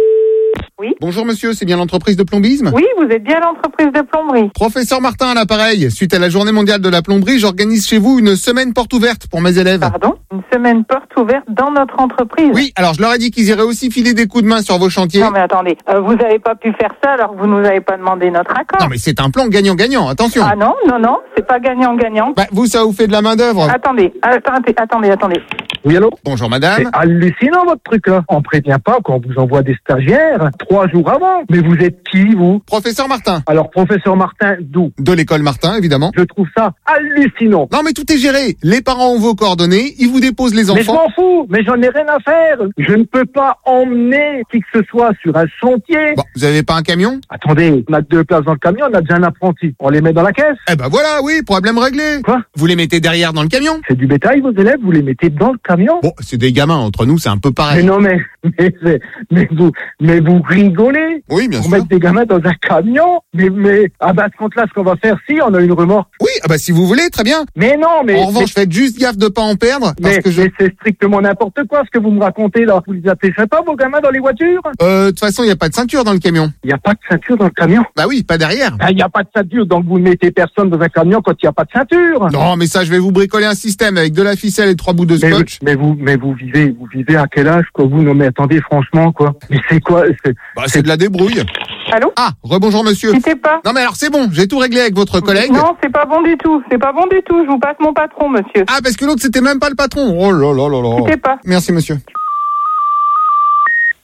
Oui. Bonjour monsieur, c'est bien l'entreprise de plombisme? Oui, vous êtes bien l'entreprise de plomberie. Professeur Martin à l'appareil. Suite à la journée mondiale de la plomberie, j'organise chez vous une semaine porte ouverte pour mes élèves. Pardon? Une semaine porte ouverte dans notre entreprise? Oui, alors je leur ai dit qu'ils iraient aussi filer des coups de main sur vos chantiers. Non mais attendez, euh, vous n'avez pas pu faire ça alors que vous nous avez pas demandé notre accord. Non mais c'est un plan gagnant-gagnant, attention. Ah non, non, non, c'est pas gagnant-gagnant. Bah vous, ça vous fait de la main d'œuvre. Attendez, attendez, attendez, attendez. Oui, allô? Bonjour madame. C'est hallucinant votre truc là. On prévient pas quand on vous envoie des stagiaires trois jours avant. Mais vous êtes qui, vous? Professeur Martin. Alors, professeur Martin, d'où? De l'école Martin, évidemment. Je trouve ça hallucinant. Non, mais tout est géré. Les parents ont vos coordonnées, ils vous déposent les enfants. Mais je m'en fous, mais j'en ai rien à faire. Je ne peux pas emmener qui que ce soit sur un chantier. Bon, vous avez pas un camion? Attendez, on a deux places dans le camion, on a déjà un apprenti. On les met dans la caisse? Eh ben voilà, oui, problème réglé. Quoi? Vous les mettez derrière dans le camion? C'est du bétail, vos élèves, vous les mettez dans le camion? Bon, c'est des gamins, entre nous, c'est un peu pareil. Mais non, mais, mais, mais vous, mais vous rigolez? Oui, bien Pour sûr. mettre des gamins dans un camion? Mais, mais, ah bah, ce compte-là, ce qu'on va faire, si, on a une remorque. Oui, ah bah, si vous voulez, très bien. Mais non, mais. En revanche, mais, faites juste gaffe de pas en perdre, parce mais, que je... mais c'est strictement n'importe quoi, ce que vous me racontez, là. Vous les attachez pas, vos gamins, dans les voitures? Euh, de toute façon, il n'y a pas de ceinture dans le camion. Il n'y a pas de ceinture dans le camion? Bah oui, pas derrière. Il n'y a pas de ceinture, donc vous ne mettez personne dans un camion quand il n'y a pas de ceinture. Non, mais ça, je vais vous bricoler un système avec de la ficelle et trois bouts de mais scotch. Vous, mais vous, mais vous vivez, vous vivez à quel âge, quoi, vous? Non, mais attendez, franchement, quoi. Mais c'est quoi? C'est, bah, c'est de la débrouille. Allô? Ah, rebonjour monsieur. Quittez pas. Non, mais alors c'est bon, j'ai tout réglé avec votre collègue. Non, c'est pas bon du tout. C'est pas bon du tout. Je vous passe mon patron, monsieur. Ah, parce que l'autre, c'était même pas le patron. Oh là là là là. Quittez pas. Merci monsieur.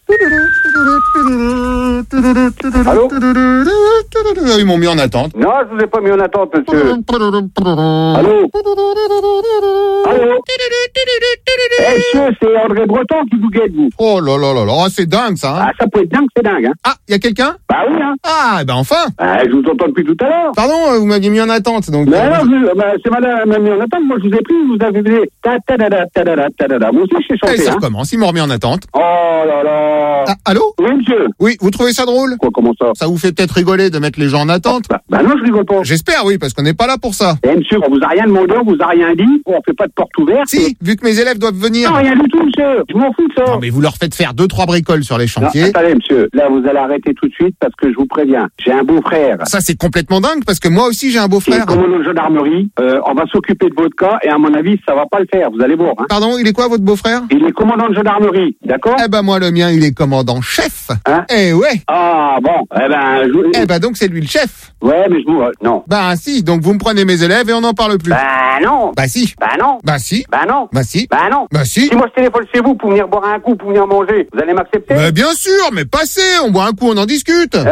Allô? Ils m'ont mis en attente. Non, je vous ai pas mis en attente, monsieur. Allô? Allô? Eh, monsieur, c'est André Breton qui vous guette, vous. Oh là là là là, c'est dingue ça. Hein. Ah, ça peut être dingue, c'est dingue. Hein. Ah, il y a quelqu'un? Bah oui, hein. Ah, ben enfin. Ah, je vous entends depuis tout à l'heure. Pardon, vous m'aviez mis en attente, donc. Mais non, je, bah, c'est madame m'a mis en attente. Moi, je vous ai pris, vous avez fait ta ta ta ta ta ta ta ta. Moi aussi, je sais chanter. Eh, ça hein. recommence, ils m'ont remis en attente. Oh là là. Ah, allô? Oui, monsieur. Oui, vous trouvez ça drôle? Quoi, comment ça? Ça vous fait peut-être rigoler de mettre les gens en attente? Bah, bah non, je rigole pas. J'espère, oui, parce qu'on n'est pas là pour ça. Eh, monsieur, on vous a rien demandé, on vous a rien dit. On fait pas de porte ouverte. Si, vu que mes élèves doivent venir. Non, rien du tout, monsieur. Je m'en fous de ça. Non, mais vous leur faites faire deux, trois bricoles sur les chantiers. Non, attendez, monsieur. Là, vous allez arrêter tout de suite parce que je vous préviens. J'ai un beau-frère. Ça, c'est complètement dingue parce que moi aussi, j'ai un beau-frère. Commandant de gendarmerie, euh, on va s'occuper de votre cas et à mon avis, ça va pas le faire. Vous allez voir. Hein. Pardon, il est quoi, votre beau-frère? Il est commandant de gendarmerie, d'accord? Eh ben, moi, le mien, il est commandant-chef. Hein? Eh ouais. Ah, bon. Eh ben, je... Eh ben, donc, c'est lui le chef. Ouais, mais je vous... Non. Bah, si. Donc, vous me prenez mes élèves et on n'en parle plus. Bah, non. Bah, si. Bah, non. Bah, si. Bah, non. Bah, si. Bah, non. Bah, si. Si moi, je téléphone chez vous pour venir boire un coup, pour venir manger, vous allez m'accepter? Bah, bien sûr, mais passez. On boit un coup, on en discute.